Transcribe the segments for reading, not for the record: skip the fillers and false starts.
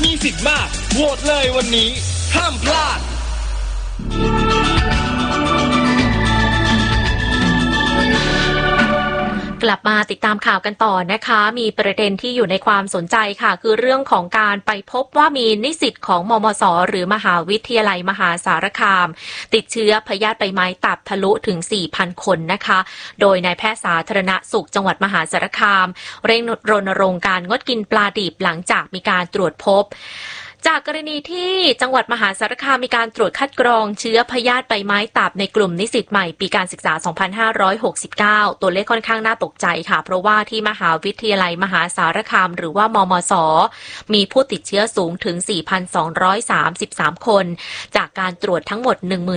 มีสิทธิ์มากโหวตเลยวันนี้ห้ามพลาดกลับมาติดตามข่าวกันต่อนะคะมีประเด็นที่อยู่ในความสนใจค่ะคือเรื่องของการไปพบว่ามีนิสิตของมมส.หรือมหาวิทยาลัยมหาสารคามติดเชื้อพยาธิใบไม้ตับทะลุถึง 4,000 คนนะคะโดยนายแพทย์สาธารณสุขจังหวัดมหาสารคามเร่งรณรงค์การงดกินปลาดิบหลังจากมีการตรวจพบจากกรณีที่จังหวัดมหาสารคามมีการตรวจคัดกรองเชื้อพยาธิใบไม้ตับในกลุ่มนิสิตใหม่ปีการศึกษา 2569 ตัวเลขค่อนข้างน่าตกใจค่ะเพราะว่าที่มหาวิทยาลัยมหาสารคามหรือว่ามมส.มีผู้ติดเชื้อสูงถึง 4,233 คนจากการตรวจทั้งหมด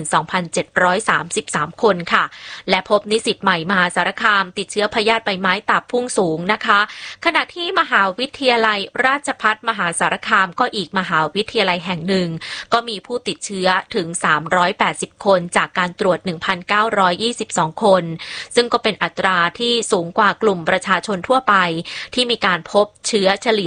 12,733 คนค่ะและพบนิสิตใหม่มหาสารคามติดเชื้อพยาธิใบไม้ตับพุ่งสูงนะคะขณะที่มหาวิทยาลัยราชภัฏมหาสารคามก็อีกมหาวิทยาลัยแห่งหนึ่งก็มีผู้ติดเชื้อถึง380คนจากการตรวจ 1,922 คนซึ่งก็เป็นอัตราที่สูงกว่ากลุ่มประชาชนทั่วไปที่มีการพบเชื้อเฉลี่ย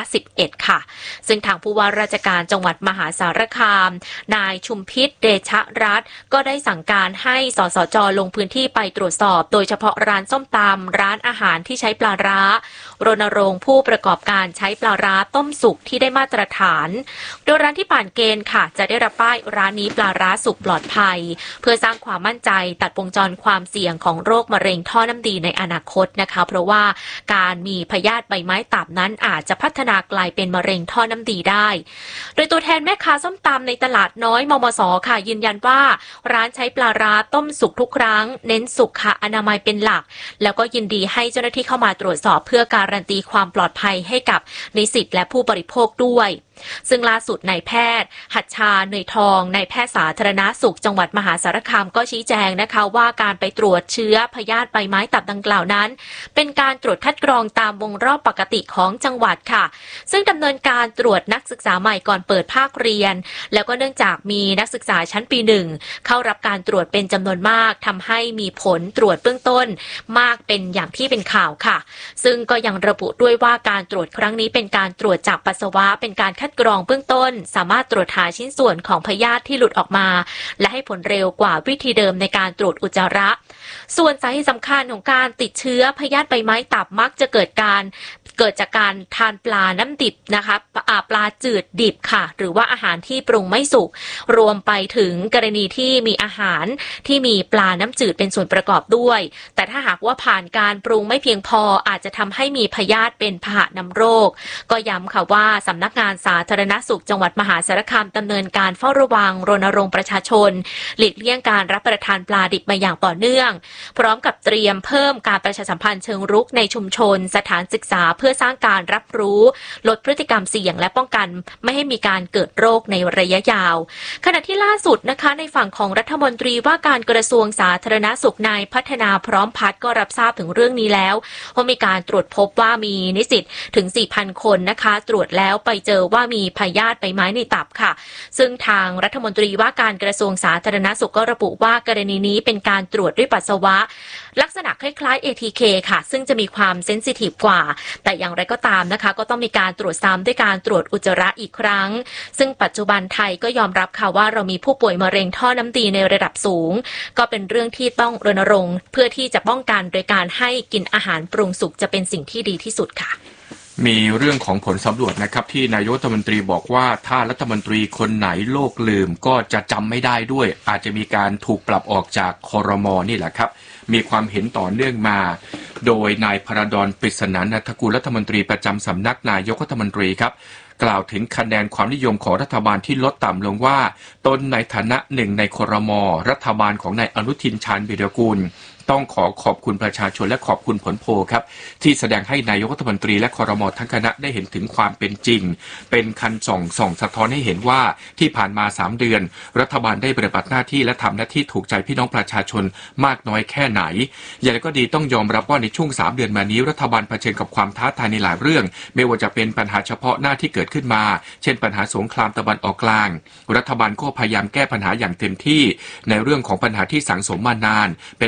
11%ค่ะซึ่งทางผู้ว่าราชการจังหวัดมหาสารคามนายชุมพิษเดชรัตน์ก็ได้สั่งการให้สสจ.ลงพื้นที่ไปตรวจสอบโดยเฉพาะร้านส้มตำร้านอาหารที่ใช้ปลาร้ารณรงค์ผู้ประกอบการใช้ปลาร้าต้มสุกที่ได้มาตรฐานโดยร้านที่ผ่านเกณฑ์ค่ะจะได้รับป้ายร้านนี้ปลาร้าสุกปลอดภัยเพื่อสร้างความมั่นใจตัดวงจรความเสี่ยงของโรคมะเร็งท่อน้ำดีในอนาคตนะคะเพราะว่าการมีพยาธิใบไม้ตับนั้นอาจจะพัฒนากลายเป็นมะเร็งท่อน้ำดีได้โดยตัวแทนแม่ค้าส้มตำในตลาดน้อยมมส.ค่ะยืนยันว่าร้านใช้ปลาร้าต้มสุกทุกครั้งเน้นสุขอนามัยเป็นหลักแล้วก็ยินดีให้เจ้าหน้าที่เข้ามาตรวจสอบเพื่อการันตีความปลอดภัยให้กับนิสิตและผู้บริโภคด้วยซึ่งล่าสุดนายแพทย์หัตถาเนยทองนายแพทย์สาธารณสุขจังหวัดมหาสารคามก็ชี้แจงนะคะว่าการไปตรวจเชื้อพยาธิใบไม้ตับดังกล่าวนั้นเป็นการตรวจคัดกรองตามวงรอบปกติของจังหวัดค่ะซึ่งดำเนินการตรวจนักศึกษาใหม่ก่อนเปิดภาคเรียนแล้วก็เนื่องจากมีนักศึกษาชั้นปี1เข้ารับการตรวจเป็นจำนวนมากทำให้มีผลตรวจเบื้องต้นมากเป็นอย่างที่เป็นข่าวค่ะซึ่งก็ยังระบุด้วยว่าการตรวจครั้งนี้เป็นการตรวจจากปัสสาวะเป็นการคัดกรองเบื้องต้นสามารถตรวจหาชิ้นส่วนของพยาธิที่หลุดออกมาและให้ผลเร็วกว่าวิธีเดิมในการตรวจอุจจาระส่วนสาเหตุสำคัญของการติดเชื้อพยาธิใบไม้ตับมักจะเกิดจากการทานปลาน้ำดิบนะคะปลาจืดดิบค่ะหรือว่าอาหารที่ปรุงไม่สุกรวมไปถึงกรณีที่มีอาหารที่มีปลาน้ำจืดเป็นส่วนประกอบด้วยแต่ถ้าหากว่าผ่านการปรุงไม่เพียงพออาจจะทำให้มีพยาธิเป็นพาหะนำโรคก็ย้ำค่ะว่าสำนักงานสาธารณสุขจังหวัดมหาสารคามดำเนินการเฝ้าระวังรณรงค์ประชาชนหลีกเลี่ยงการรับประทานปลาดิบมาอย่างต่อเนื่องพร้อมกับเตรียมเพิ่มการประชาสัมพันธ์เชิงรุกในชุมชนสถานศึกษาเพื่อสร้างการรับรู้ลดพฤติกรรมเสี่ยงและป้องกันไม่ให้มีการเกิดโรคในระยะยาวขณะที่ล่าสุดนะคะในฝั่งของรัฐมนตรีว่าการกระทรวงสาธารณสุขนายพัฒนาพร้อมพัฒน์ก็รับทราบถึงเรื่องนี้แล้วเพราะมีการตรวจพบว่ามีนิสิตถึง 4,000 คนนะคะตรวจแล้วไปเจอว่ามีพยาธิใบไม้ในตับค่ะซึ่งทางรัฐมนตรีว่าการกระทรวงสาธารณสุขก็ระบุว่ากรณีนี้เป็นการตรวจด้วยปัสสาวะลักษณะคล้ายๆ ATK ค่ะซึ่งจะมีความเซนซิทีฟกว่าแต่อย่างไรก็ตามนะคะก็ต้องมีการตรวจซ้ำด้วยการตรวจอุจจาระอีกครั้งซึ่งปัจจุบันไทยก็ยอมรับค่ะว่าเรามีผู้ป่วยมะเร็งท่อน้ำดีในระดับสูงก็เป็นเรื่องที่ต้องรณรงค์เพื่อที่จะป้องกันโดยการให้กินอาหารปรุงสุกจะเป็นสิ่งที่ดีที่สุดค่ะมีเรื่องของผลสำรวจนะครับที่นายกรัฐมนตรีบอกว่าถ้ารัฐมนตรีคนไหนโลกลืมก็จะจำไม่ได้ด้วยอาจจะมีการถูกปรับออกจากครม.นี่แหละครับมีความเห็นต่อเนื่องมาโดยนายพระดอนปริศนานันทกุลรัฐมนตรีประจำสำนักนายกรัฐมนตรีครับกล่าวถึงคะแนนความนิยมของรัฐบาลที่ลดต่ำลงว่าตนในฐานะหนึ่งในครม.รัฐบาลของนายอนุทินชาญวีรกูลต้องขอบคุณประชาชนและขอบคุณผลโพลครับที่แสดงให้นายกรัฐมนตรีและครม.ทั้งคณะได้เห็นถึงความเป็นจริงเป็นคันส่องสะท้อนให้เห็นว่าที่ผ่านมา3เดือนรัฐบาลได้ปฏิบัติหน้าที่และทำหน้าที่ถูกใจพี่น้องประชาชนมากน้อยแค่ไหนอย่างไรก็ดีต้องยอมรับว่าในช่วง3เดือนมานี้รัฐบาลเผชิญกับความท้าทายในหลายเรื่องไม่ว่าจะเป็นปัญหาเฉพาะหน้าที่เกิดขึ้นมาเช่นปัญหาสงครามตะวันออกกลางรัฐบาลก็พยายามแก้ปัญหาอย่างเต็มที่ในเรื่องของปัญหาที่สังสมมานานเป็นปัญหาเรื่อง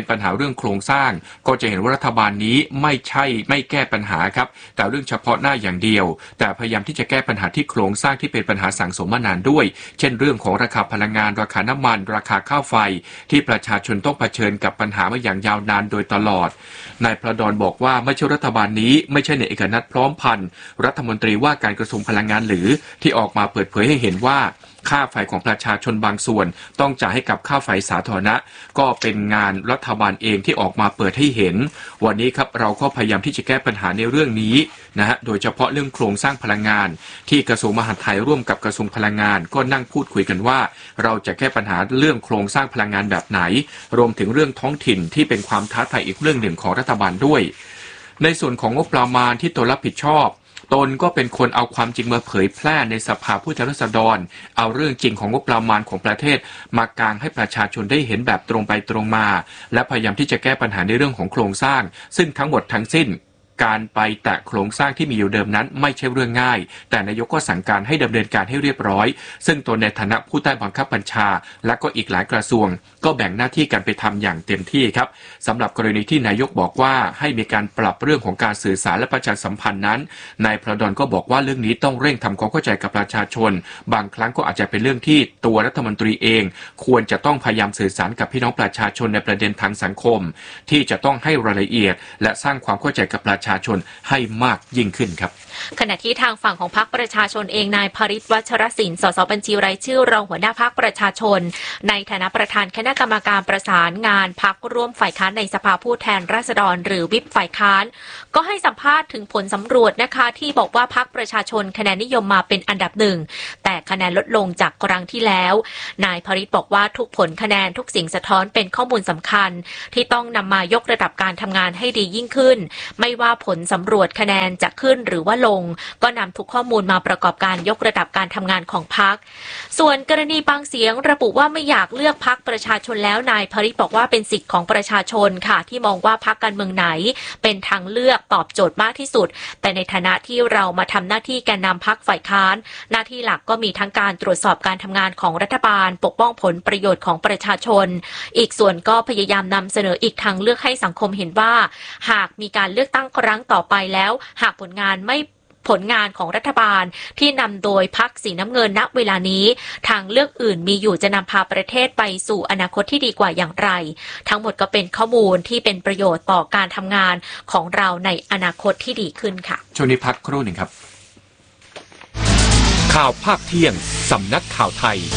รื่องโครงสร้างก็จะเห็นว่ารัฐบาลนี้ไม่แก้ปัญหาครับแต่เรื่องเฉพาะหน้าอย่างเดียวแต่พยายามที่จะแก้ปัญหาที่โครงสร้างที่เป็นปัญหาสั่งสมมานานด้วยเช่นเรื่องของราคาพลังงานราคาน้ำมันราคาข้าวไฟที่ประชาชนต้องเผชิญกับปัญหามาอย่างยาวนานโดยตลอดนายพระดอนบอกว่าไม่ใช่รัฐบาลนี้ไม่ใช่ในเอกนัทพร้อมพันธ์รัฐมนตรีว่าการกระทรวงพลังงานหรือที่ออกมาเปิดเผยให้เห็นว่าค่าไฟของประชาชนบางส่วนต้องจ่ายให้กับค่าไฟสาธารณะก็เป็นงานรัฐบาลเองที่ออกมาเปิดให้เห็นวันนี้ครับเราก็พยายามที่จะแก้ปัญหาในเรื่องนี้นะฮะโดยเฉพาะเรื่องโครงสร้างพลังงานที่กระทรวงมหาดไทยร่วมกับกระทรวงพลังงานก็นั่งพูดคุยกันว่าเราจะแก้ปัญหาเรื่องโครงสร้างพลังงานแบบไหนรวมถึงเรื่องท้องถิ่นที่เป็นความท้าทายอีกเรื่องหนึ่งของรัฐบาลด้วยในส่วนของงบประมาณที่ตนรับผิดชอบตนก็เป็นคนเอาความจริงมาเผยแพร่ในสภาผู้แทนราษฎรเอาเรื่องจริงของงบประมาณของประเทศมากางให้ประชาชนได้เห็นแบบตรงไปตรงมาและพยายามที่จะแก้ปัญหาในเรื่องของโครงสร้างซึ่งทั้งหมดทั้งสิ้นการไปแตะโครงสร้างที่มีอยู่เดิมนั้นไม่ใช่เรื่องง่ายแต่นายกก็สั่งการให้ดำเนินการให้เรียบร้อยซึ่งตนในฐานะผู้ใต้บังคับบัญชาและก็อีกหลายกระทรวงก็แบ่งหน้าที่กันไปทำอย่างเต็มที่ครับสำหรับกรณีที่นายกบอกว่าให้มีการปรับเรื่องของการสื่อสารและประชาสัมพันธ์นั้นนายพระดอนก็บอกว่าเรื่องนี้ต้องเร่งทำความเข้าใจกับประชาชนบางครั้งก็อาจจะเป็นเรื่องที่ตัวรัฐมนตรีเองควรจะต้องพยายามสื่อสารกับพี่น้องประชาชนในประเด็นทางสังคมที่จะต้องให้รายละเอียดและสร้างความเข้าใจกับประชาชนให้มากยิ่งขึ้นครับขณะที่ทางฝั่งของพรรคประชาชนเองนายภริษฐ์วัชรศิลป์สสบัญชีรายชื่อรองหัวหน้าพรรคประชาชนในฐานะประธานคณะกรรมการประสานงานพรรคร่วมฝ่ายค้านในสภาผู้แทนราษฎรหรือวิปฝ่ายค้านก็ให้สัมภาษณ์ถึงผลสำรวจนะคะที่บอกว่าพรรคประชาชนคะแนนนิยมมาเป็นอันดับหนึ่งแต่คะแนนลดลงจากครั้งที่แล้วนายภริษฐ์บอกว่าทุกผลคะแนนทุกสิ่งสะท้อนเป็นข้อมูลสำคัญที่ต้องนำมายกระดับการทำงานให้ดียิ่งขึ้นไม่ว่าผลสำรวจคะแนนจะขึ้นหรือว่าลงก็นำทุกข้อมูลมาประกอบการยกระดับการทำงานของพรรคส่วนกรณีบางเสียงระบุว่าไม่อยากเลือกพรรคประชาชนแล้วนายภริษฐ์บอกว่าเป็นสิทธิ์ของประชาชนค่ะที่มองว่าพรรคการเมืองไหนเป็นทางเลือกตอบโจทย์มากที่สุดแต่ในฐานะที่เรามาทำหน้าที่แกนนำพรรคฝ่ายค้านหน้าที่หลักก็มีทั้งการตรวจสอบการทำงานของรัฐบาลปกป้องผลประโยชน์ของประชาชนอีกส่วนก็พยายามนำเสนออีกทางเลือกให้สังคมเห็นว่าหากมีการเลือกตั้งครั้งต่อไปแล้วหากผลงานของรัฐบาลที่นำโดยพรรคสีน้ำเงินณเวลานี้ทางเลือกอื่นมีอยู่จะนำพาประเทศไปสู่อนาคตที่ดีกว่าอย่างไรทั้งหมดก็เป็นข้อมูลที่เป็นประโยชน์ต่อการทำงานของเราในอนาคตที่ดีขึ้นค่ะช่วงนี้พักครู่หนึ่งครับข่าวภาคเที่ยงสำนักข่าวไทย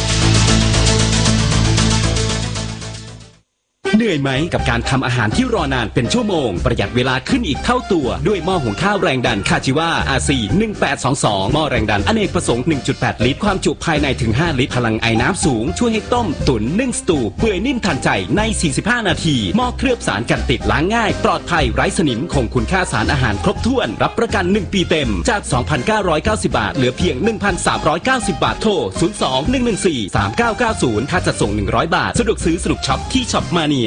เหนื่อยไหมกับการทำอาหารที่รอนานเป็นชั่วโมงประหยัดเวลาขึ้นอีกเท่าตัวด้วยหม้อหุงข้าวแรงดันคาจิวา RC 1822หม้อแรงดันอเนกประสงค์ 1.8 ลิตรความจุภายในถึง5ลิตรพลังไอน้ำสูงช่วยให้ต้มตุ๋นนึ่งสตูเปื่อยนิ่มทันใจใน45นาทีหม้อเคลือบสารกันติดล้างง่ายปลอดภัยไร้สนิมคงคุณค่าสารอาหารครบถ้วนรับประกัน1ปีเต็มจาก 2,990 บาทเหลือเพียง 1,390 บาทโทร 02-114-3990 ค่าจัดส่ง100 บาทสะดวกซื้อสนุกช็อปที่ช็อปมาเนีย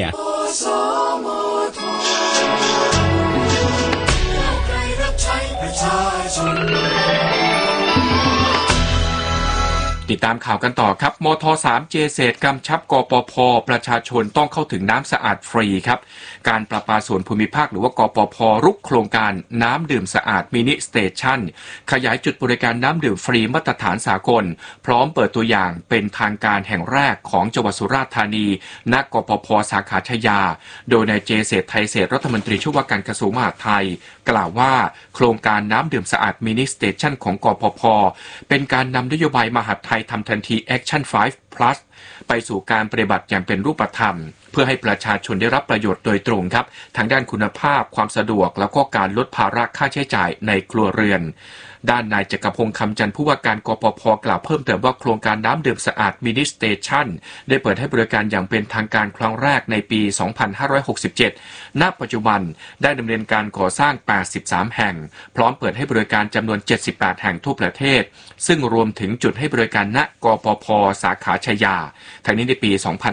ติดตามข่าวกันต่อครับมท3เจเศษกำชับกปภประชาชนต้องเข้าถึงน้ำสะอาดฟรีครับการประปาส่วนภูมิภาคหรือว่ากปภรุกโครงการน้ำดื่มสะอาดมินิสเตชันขยายจุดบริการน้ำดื่มฟรีมาตรฐานสากลพร้อมเปิดตัวอย่างเป็นทางการแห่งแรกของจังหวัดสุราษฎร์ธานีณกปภสาขาชยาโดยนายเจเศษไทยเศษรัฐมนตรีช่วยว่าการกระทรวงมหาดไทยกล่าวว่าโครงการน้ำดื่มสะอาดมินิสเตชันของกปภเป็นการนำนโยบายมหาดไทยทำทันที Action 5 Plus ไปสู่การปฏิบัติอย่างเป็นรูปธรรมเพื่อให้ประชาชนได้รับประโยชน์โดยตรงครับทั้งด้านคุณภาพความสะดวกแล้วก็การลดภาระค่าใช้จ่ายในครัวเรือนด้านนายจักรพงษ์คำจันทร์ผู้ว่าการกปภกล่าวเพิ่มเติมว่าโครงการน้ำดื่มสะอาดมินิสเตชันได้เปิดให้บริการอย่างเป็นทางการครั้งแรกในปี 2567 ณ ปัจจุบันได้ดำเนินการก่อสร้าง 83 แห่งพร้อมเปิดให้บริการจำนวน 78 แห่งทั่วประเทศซึ่งรวมถึงจุดให้บริการณกปภสาขาชยาทางนี้ในปี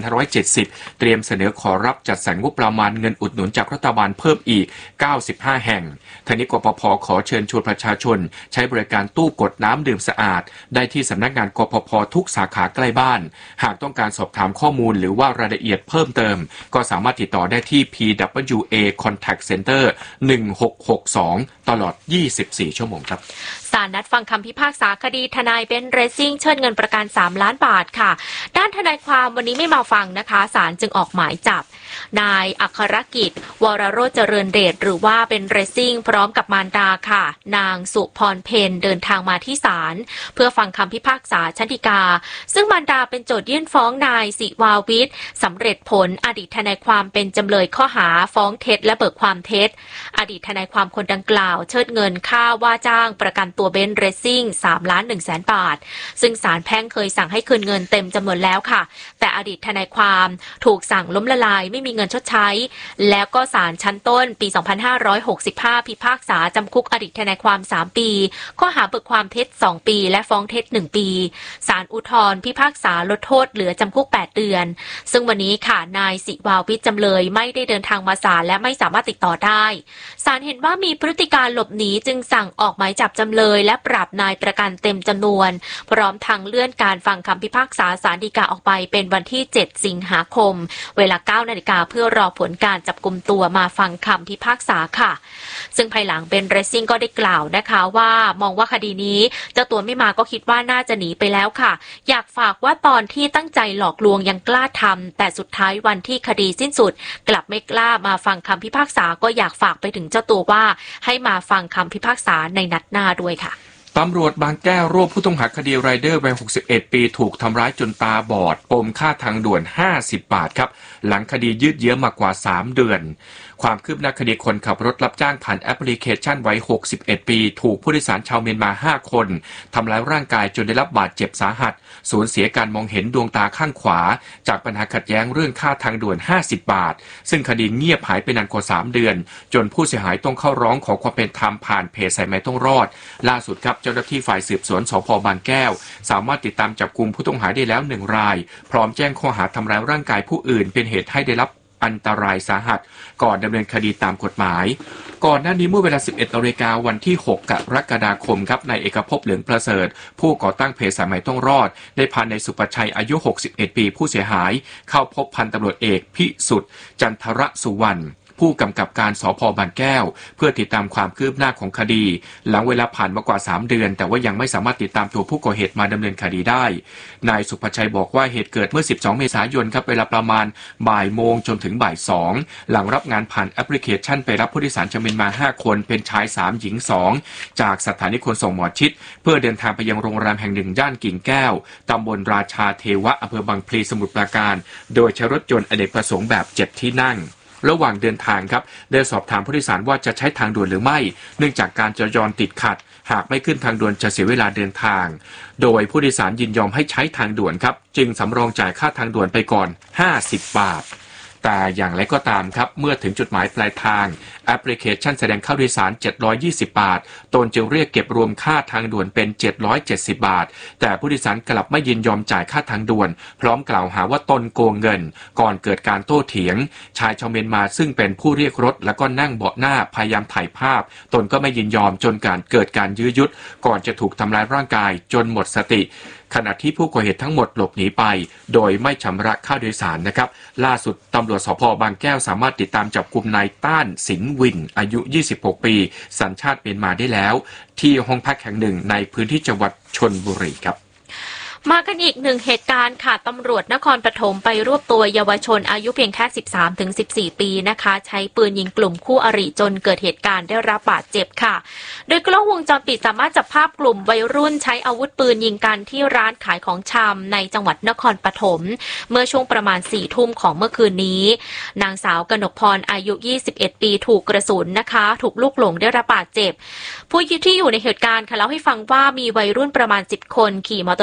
2570 เตรียมเสนอขอรับจัดสรรงบประมาณเงินอุดหนุนจากรัฐบาลเพิ่มอีก 95 แห่งทางนี้กปภ.ขอเชิญชวนประชาชนใช้บริการตู้กดน้ำดื่มสะอาดได้ที่สำนักงานกปภ.ทุกสาขาใกล้บ้านหากต้องการสอบถามข้อมูลหรือว่ารายละเอียดเพิ่มเติมก็สามารถติดต่อได้ที่ PWA Contact Center 1662 ตลอด 24 ชั่วโมงครับศาลนัดฟังคำพิพากษาคดีทนายเบนซ์เรซซิ่งเชิญเงินประกัน3 ล้านบาทค่ะด้านทนายความวันนี้ไม่มาฟังนะคะศาลจึงออกหมายจับนายอัครกิจวรโรจน์เจริญเดชหรือว่าเบนซ์เรซซิ่งพร้อมกับมารดาค่ะนางสุพรเพนเดินทางมาที่ศาลเพื่อฟังคำพิพากษาชั้นฎีกาซึ่งมารดาเป็นโจทยื่นฟ้องนายศิวาวิทย์สำเร็จผลอดีตทนายความเป็นจำเลยข้อหาฟ้องเท็จและเบิกความเท็จอดีตทนายความคนดังกล่าวเชิดเงินค่าว่าจ้างประกันตัวเบนซ์เรซซิ่ง3,100,000 บาทซึ่งศาลแพ่งเคยสั่งให้คืนเงินเต็มจำนวนแล้วค่ะแต่อดีตทนายความถูกสั่งล้มละลายไม่มีเงินชดใช้แล้วก็ศาลชั้นต้นปี 2565 พิพากษาจำคุกอดีตทนายความ3 ปีข้อหาเบิกความเท็จ2 ปีและฟ้องเท็จ1 ปีศาลอุทธรณ์พิพากษาลดโทษเหลือจำคุก8 เดือนซึ่งวันนี้ค่ะนายศิวาวิทย์จำเลยไม่ได้เดินทางมาศาลและไม่สามารถติดต่อได้ศาลเห็นว่ามีพฤติการหลบหนีจึงสั่งออกหมายจับจำเลยและปรับนายประกันเต็มจำนวนพร้อมทางเลื่อนการฟังคำพิพากษาศาลฎีกาออกไปเป็นวันที่7 สิงหาคมเวลา 9 นาฬิกาเพื่อรอผลการจับกุมตัวมาฟังคำพิพากษาค่ะซึ่งภายหลังเบนซ์เรซซิ่งก็ได้กล่าวนะคะว่ามองว่าคดีนี้เจ้าตัวไม่มาก็คิดว่าน่าจะหนีไปแล้วค่ะอยากฝากว่าตอนที่ตั้งใจหลอกลวงยังกล้าทำแต่สุดท้ายวันที่คดีสิ้นสุดกลับไม่กล้ามาฟังคำพิพากษาก็อยากฝากไปถึงเจ้าตัวว่าให้มาฟังคำพิพากษาในนัดหน้าด้วยค่ะตำรวจบางแก้วรวบผู้ต้องหาคดีไรเดอร์วัย 61 ปีถูกทำร้ายจนตาบอดปมค่าทางด่วน 50 บาทครับหลังคดียืดเยื้อมากว่า 3 เดือนความคืบหน้าคดีคนขับรถรับจ้างผ่านแอปพลิเคชันวัย 61 ปีถูกผู้โดยสารชาวเมียนมา 5 คนทำร้ายร่างกายจนได้รับบาดเจ็บสาหัสสูญเสียการมองเห็นดวงตาข้างขวาจากปัญหาขัดแย้งเรื่องค่าทางด่วน 50 บาทซึ่งคดีเงียบหายไปนานกว่า 3 เดือนจนผู้เสียหายต้องเข้าร้องขอความเป็นธรรมผ่านเพจสายไหมต้องรอดล่าสุดครับเจ้าหน้าที่ฝ่ายสืบสวนสภ.บางแก้วสามารถติดตามจับกุมผู้ต้องหาได้แล้ว1 รายพร้อมแจ้งข้อหาทำร้ายร่างกายผู้อื่นเป็นเหตุให้ได้รับอันตรายสาหัสก่อนดำเนินคดีตามกฎหมายก่อนหน้านี้เมื่อเวลา 11 นาฬิกาวันที่ 6 กรกฎาคมครับนายเอกภพเหลืองประเสริฐผู้ก่อตั้งเพจสายไหมต้องรอดได้พานายสุประชัยอายุ 61 ปีผู้เสียหายเข้าพบพันตำรวจเอกพิสุทธิ์จันทรสุวรรณผู้กำกับการสภ.บางแก้วเพื่อติดตามความคืบหน้าของคดีหลังเวลาผ่านมากว่า3 เดือนแต่ว่ายังไม่สามารถติดตามตัวผู้ก่อเหตุมาดำเนินคดีได้นายสุภชัยบอกว่าเหตุเกิดเมื่อ 12 เมษายนครับเวลาประมาณบ่ายโมงจนถึงบ่าย 2หลังรับงานผ่านแอปพลิเคชันไปรับผู้โดยสารชาวเมียนมา 5 คนเป็นชาย3หญิง2จากสถานีขนส่งหมอชิตเพื่อเดินทางไปยังโรงแรมแห่งหนึ่งย่านกิ่งแก้วตำบลราชาเทวะอำเภอบางพลีสมุทรปราการโดยใช้รถยนต์อเนกประสงค์แบบ7 ที่นั่งระหว่างเดินทางครับได้สอบถามผู้โดยสารว่าจะใช้ทางด่วนหรือไม่เนื่องจากการจราจรติดขัดหากไม่ขึ้นทางด่วนจะเสียเวลาเดินทางโดยผู้โดยสารยินยอมให้ใช้ทางด่วนครับจึงสำรองจ่ายค่าทางด่วนไปก่อน50 บาทแต่อย่างไรก็ตามครับเมื่อถึงจุดหมายปลายทางแอปพลิเคชันแสดงค่าโดยสาร720 บาทตนจึงเรียกเก็บรวมค่าทางด่วนเป็น770 บาทแต่ผู้โดยสารกลับไม่ยินยอมจ่ายค่าทางด่วนพร้อมกล่าวหาว่าตนโกงเงินก่อนเกิดการโต้เถียงชายชาวเมียนมาซึ่งเป็นผู้เรียกรถแล้วก็นั่งเบาะหน้าพยายามถ่ายภาพตนก็ไม่ยินยอมจนเกิดการยื้อยุดก่อนจะถูกทำร้ายร่างกายจนหมดสติขณะที่ผู้ก่อเหตุทั้งหมดหลบหนีไปโดยไม่ชำระค่าโดยสารนะครับล่าสุดตำรวจสภ.บางแก้วสามารถติดตามจับกุมนายต้านสิงห์วินอายุ26 ปีสัญชาติเมียนมาได้แล้วที่ห้องพักแห่งหนึ่งในพื้นที่จังหวัดชลบุรีครับมากันอีกหนึ่งเหตุการณ์ค่ะตำรวจนครปฐมไปรวบตัวเยาวชนอายุเพียงแค่ 13-14 ปีนะคะใช้ปืนยิงกลุ่มคู่อริจนเกิดเหตุการณ์ได้รับบาดเจ็บค่ะโดยกล้องวงจรปิดสามารถจับภาพกลุ่มวัยรุ่นใช้อาวุธปืนยิงกันที่ร้านขายของชำในจังหวัดนครปฐมเมื่อช่วงประมาณ 4 ทุ่มของเมื่อคืนนี้นางสาวกนกพรอายุ 21 ปีถูกกระสุนนะคะถูกลูกหลงได้รับบาดเจ็บผู้ที่อยู่ในเหตุการณ์ค่ะเล่าให้ฟังว่ามีวัยรุ่นประมาณ10 คนขี่มอเตอร์ไซค์วน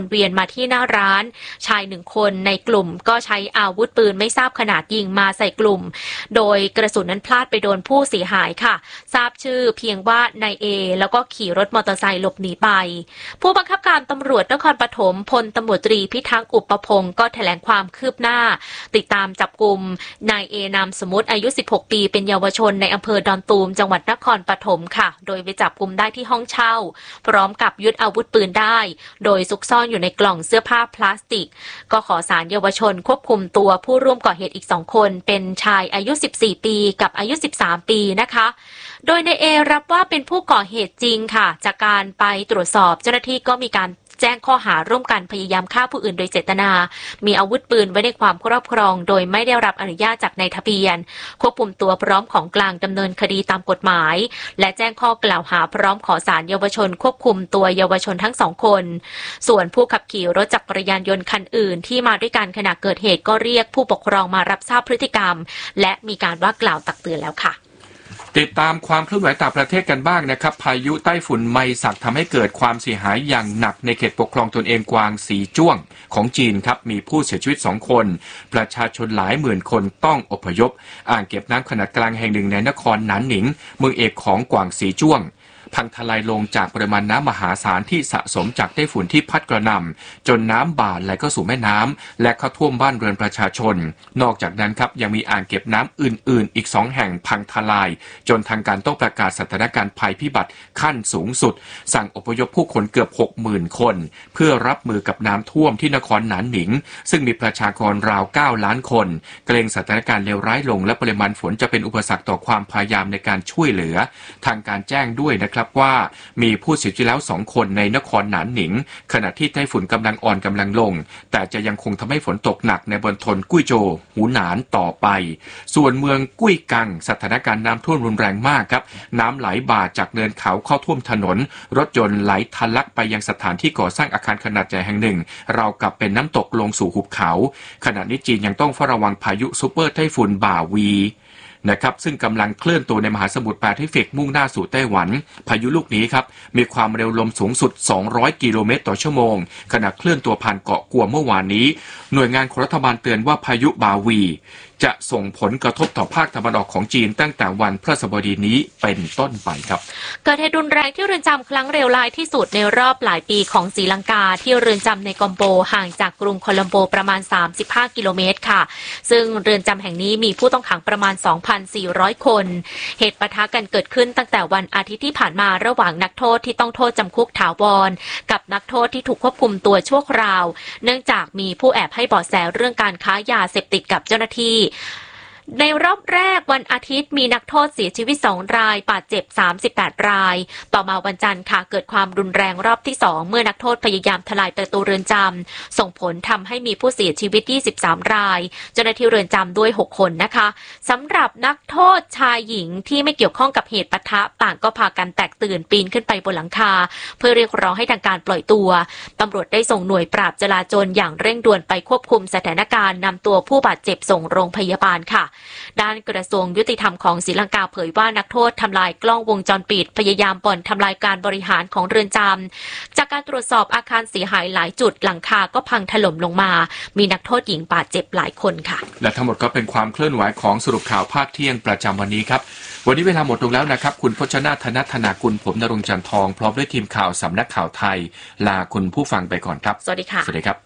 เวียนมาที่หน้าร้านชาย1คนในกลุ่มก็ใช้อาวุธปืนไม่ทราบขนาดยิงมาใส่กลุ่มโดยกระสุนนั้นพลาดไปโดนผู้เสียหายค่ะทราบชื่อเพียงว่านายเอแล้วก็ขี่รถมอเตอร์ไซค์หลบหนีไปผู้บังคับการตำรวจนครปฐมพลตำรวจตรีพิทักษ์อุปพงศ์ก็แถลงความคืบหน้าติดตามจับกุมนายเอนามสมมุติอายุ16ปีเป็นเยาวชนในอำเภอดอนตูมจังหวัดนครปฐมค่ะโดยไปจับกุมได้ที่ห้องเช่าพร้อมกับยึดอาวุธปืนได้โดยซุกซ่อนอยู่ในกล่องเสื้อผ้าพลาสติกก็ขอศาลเยาวชนควบคุมตัวผู้ร่วมก่อเหตุอีก2คนเป็นชายอายุ14ปีกับอายุ13ปีนะคะโดยนายเอรับว่าเป็นผู้ก่อเหตุจริงค่ะจากการไปตรวจสอบเจ้าหน้าที่ก็มีการแจ้งข้อหาร่วมกันพยายามฆ่าผู้อื่นโดยเจตนามีอาวุธปืนไว้ในความครอบครองโดยไม่ได้รับอนุญาตจากนายทะเบียนควบคุมตัวพร้อมของกลางดำเนินคดีตามกฎหมายและแจ้งข้อกล่าวหาพร้อมขอศาลเยาวชนควบคุมตัวเยาวชนทั้ง2คนส่วนผู้ขับขี่รถจักรยานยนต์คันอื่นที่มาด้วยกันขณะเกิดเหตุก็เรียกผู้ปกครองมารับทราบพฤติกรรมและมีการว่ากล่าวตักเตือนแล้วค่ะติดตามความเคลื่อนไหวต่างประเทศกันบ้างนะครับพายุไต้ฝุ่นไมซักทำให้เกิดความเสียหายอย่างหนักในเขตปกครองตนเองกวางสีจ้วงของจีนครับมีผู้เสียชีวิต2คนประชาชนหลายหมื่นคนต้องอพยพอ่างเก็บน้ำขนาดกลางแห่งหนึ่งในนครหนานหนิงเมืองเอกของกวางสีจ้วงพังทลายลงจากปริมาณน้ำมหาศาลที่สะสมจากไต้ฝุ่นที่พัดกระหน่ำจนน้ำบ่าไหลเข้าสู่แม่น้ำและเข้าท่วมบ้านเรือนประชาชนนอกจากนั้นครับยังมีอ่างเก็บน้ำอื่นๆอีก2แห่งพังทลายจนทางการต้องประกาศสถานการณ์ภัยพิบัติขั้นสูงสุดสั่งอพยพผู้คนเกือบ 60,000 คนเพื่อรับมือกับน้ำท่วมที่นครหนานหนิงซึ่งมีประชากรราว9ล้านคนเกรงสถานการณ์เลวร้ายลงและปริมาณฝนจะเป็นอุปสรรคต่อความพยายามในการช่วยเหลือทางการแจ้งด้วยนะครับว่ามีผู้เสียชีวิตแล้ว2คนในนครหนานหนิงขณะที่ไต้ฝุ่นกำลังอ่อนกำลังลงแต่จะยังคงทำให้ฝนตกหนักในมณฑลกุ้ยโจวหูหนานต่อไปส่วนเมืองกุ้ยกังสถานการณ์น้ำท่วมรุนแรงมากครับน้ำไหลบ่าจากเนินเขาเข้าท่วมถนนรถยนต์ไหลทะลักไปยังสถานที่ก่อสร้างอาคารขนาดใหญ่แห่งหนึ่งราวกับเป็นน้ำตกลงสู่หุบเขาขณะนี้จีนยังต้องเฝ้าระวังพายุซุปเปอร์ไต้ฝุ่นบ่าวีนะครับซึ่งกำลังเคลื่อนตัวในมหาสมุทรแปซิฟิกมุ่งหน้าสู่ไต้หวันพายุลูกนี้ครับมีความเร็วลมสูงสุด200กิโลเมตรต่อชั่วโมงขณะเคลื่อนตัวผ่านเกาะกัวเมื่อวานนี้หน่วยงานของรัฐบาลเตือนว่าพายุบาวีจะส่งผลกระทบต่อภาคตะวันออกของจีนตั้งแต่วันพฤหัสบดีนี้เป็นต้นไปครับเกิดเหตุรุนแรงที่เรือนจำครั้งเลวร้ายที่สุดในรอบหลายปีของศรีลังกาที่เรือนจำในกอมโบห่างจากกรุงโคลัมโบประมาณ35กิโลเมตรค่ะซึ่งเรือนจำแห่งนี้มีผู้ต้องขังประมาณ 2,400 คนเหตุปะทะกันเกิดขึ้นตั้งแต่วันอาทิตย์ที่ผ่านมาระหว่างนักโทษที่ต้องโทษจำคุกถาวรกับนักโทษที่ถูกควบคุมตัวชั่วคราวเนื่องจากมีผู้แอบให้เบาะแสเรื่องการค้ายาเสพติดกับเจ้าหน้าที่ในรอบแรกวันอาทิตย์มีนักโทษเสียชีวิต2รายบาดเจ็บ38รายต่อมาวันจันทร์ค่ะเกิดความรุนแรงรอบที่2เมื่อนักโทษพยายามทลายประตูเรือนจำส่งผลทำให้มีผู้เสียชีวิต23รายเจ้าหน้าที่เรือนจำด้วย6คนนะคะสำหรับนักโทษชายหญิงที่ไม่เกี่ยวข้องกับเหตุปะทะต่างก็พากันแตกตื่นปีนขึ้นไปบนหลังคาเพื่อเรียกร้องให้ทางการปล่อยตัวตำรวจได้ส่งหน่วยปราบจลาจลอย่างเร่งด่วนไปควบคุมสถานการณ์นำตัวผู้บาดเจ็บส่งโรงพยาบาลค่ะด้านกระทรวงยุติธรรมของศรีลังกาเผยว่านักโทษทำลายกล้องวงจรปิดพยายามบ่อนทำลายการบริหารของเรือนจำจากการตรวจสอบอาคารเสียหายหลายจุดหลังคาก็พังถล่มลงมามีนักโทษหญิงบาดเจ็บหลายคนค่ะและทั้งหมดก็เป็นความเคลื่อนไหวของสรุปข่าวภาคเที่ยงประจำวันนี้ครับวันนี้เวลาหมดลงแล้วนะครับคุณพจนาถนัทธนากุลผมณรงค์จันทองพร้อมด้วยทีมข่าวสำนักข่าวไทยลาคุณผู้ฟังไปก่อนครับสวัสดีค่ะสวัสดีครับ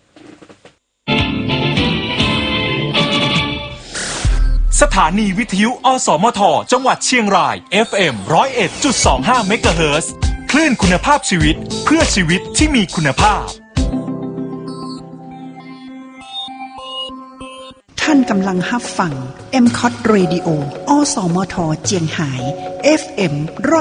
สถานีวิทยุอสมทจังหวัดเชียงราย FM 101.25 เมกะเฮิรตซ์คลื่นคุณภาพชีวิตเพื่อชีวิตที่มีคุณภาพท่านกำลังรับฟัง MCOT Radio อสมทเจียงไฮ้ FM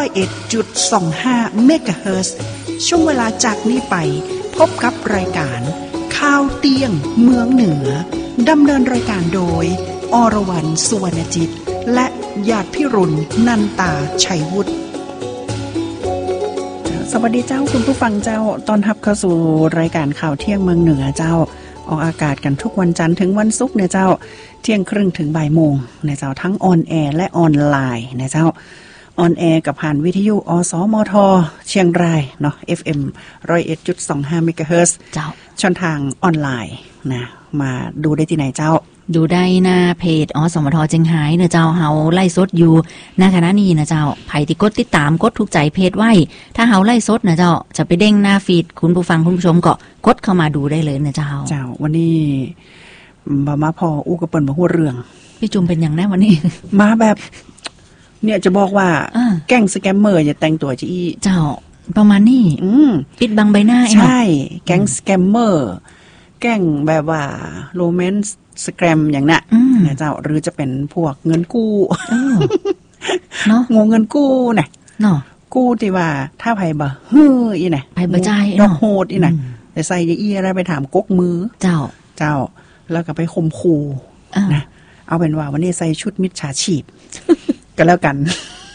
101.25 เมกะเฮิรตซ์ช่วงเวลาจากนี้ไปพบกับรายการข่าวเตียงเมืองเหนือดำเนินรายการโดยอรวรรณสุวรรณจิตและญาติพิรุณนันตาชัยวุฒิสวัสดีเจ้าคุณผู้ฟังเจ้าต้อนรับเข้าสู่รายการข่าวเที่ยงเมืองเหนือเจ้าออกอากาศกันทุกวันจันทร์ถึงวันศุกร์เนี่ยเจ้าเที่ยงครึ่งถึงบ่ายโมงเนี่ยเจ้าทั้งออนแอร์และออนไลน์เนี่ยเจ้าออนแอร์กับผ่านวิทยุอสมทเชียงรายเนาะ FM 101.25 เมกะเฮิรตซ์เจ้าช่องทางออนไลน์นะมาดูได้ที่ไหนเจ้าดูได้หน้าเพจอสมทเจียงไฮ้เนอะเจ้าเฮาไล่สดอยู่ณขณะนี้นะเจ้าไผที่กดติดตามกดถูกใจเพจไว้ถ้าเฮาไล่สดนะเจ้าจะไปเด้งหน้าฟีดคุณผู้ฟังคุณผู้ชมก็กดเข้ามาดูได้เลยนะเจ้าเจ้าวันนี้มาพออู้กระเปิ้นบ่ฮู้เรื่องพี่จุ่มเป็นอย่างแน่วันนี้มาแบบเนี่ยจะบอกว่าแก๊งสแกมเมอร์อย่าแต่งตัวจะอีเจ้าประมาณนี้ปิดบังใบหน้าใช่แก๊งสแกมเมอร์แก๊งแบบว่าโรแมนต์สแกมอย่างน่ะนะเจ้าหรือจะเป็นพวกเงินกู้เนาะงงเงินกู้น่ะเนาะกู้ที่ว่าถ้าไผบ่ฮื้ออีน่ะไผบ่จ่ายดอกโหดอีน่ะแต่ใส่อีอะไรไปถามกกมือเจ้าแล้วก็ไปข่มขู่นะเอาเป็นว่าวันนี้ใส่ชุดมิจฉาชีพก็แล้วกัน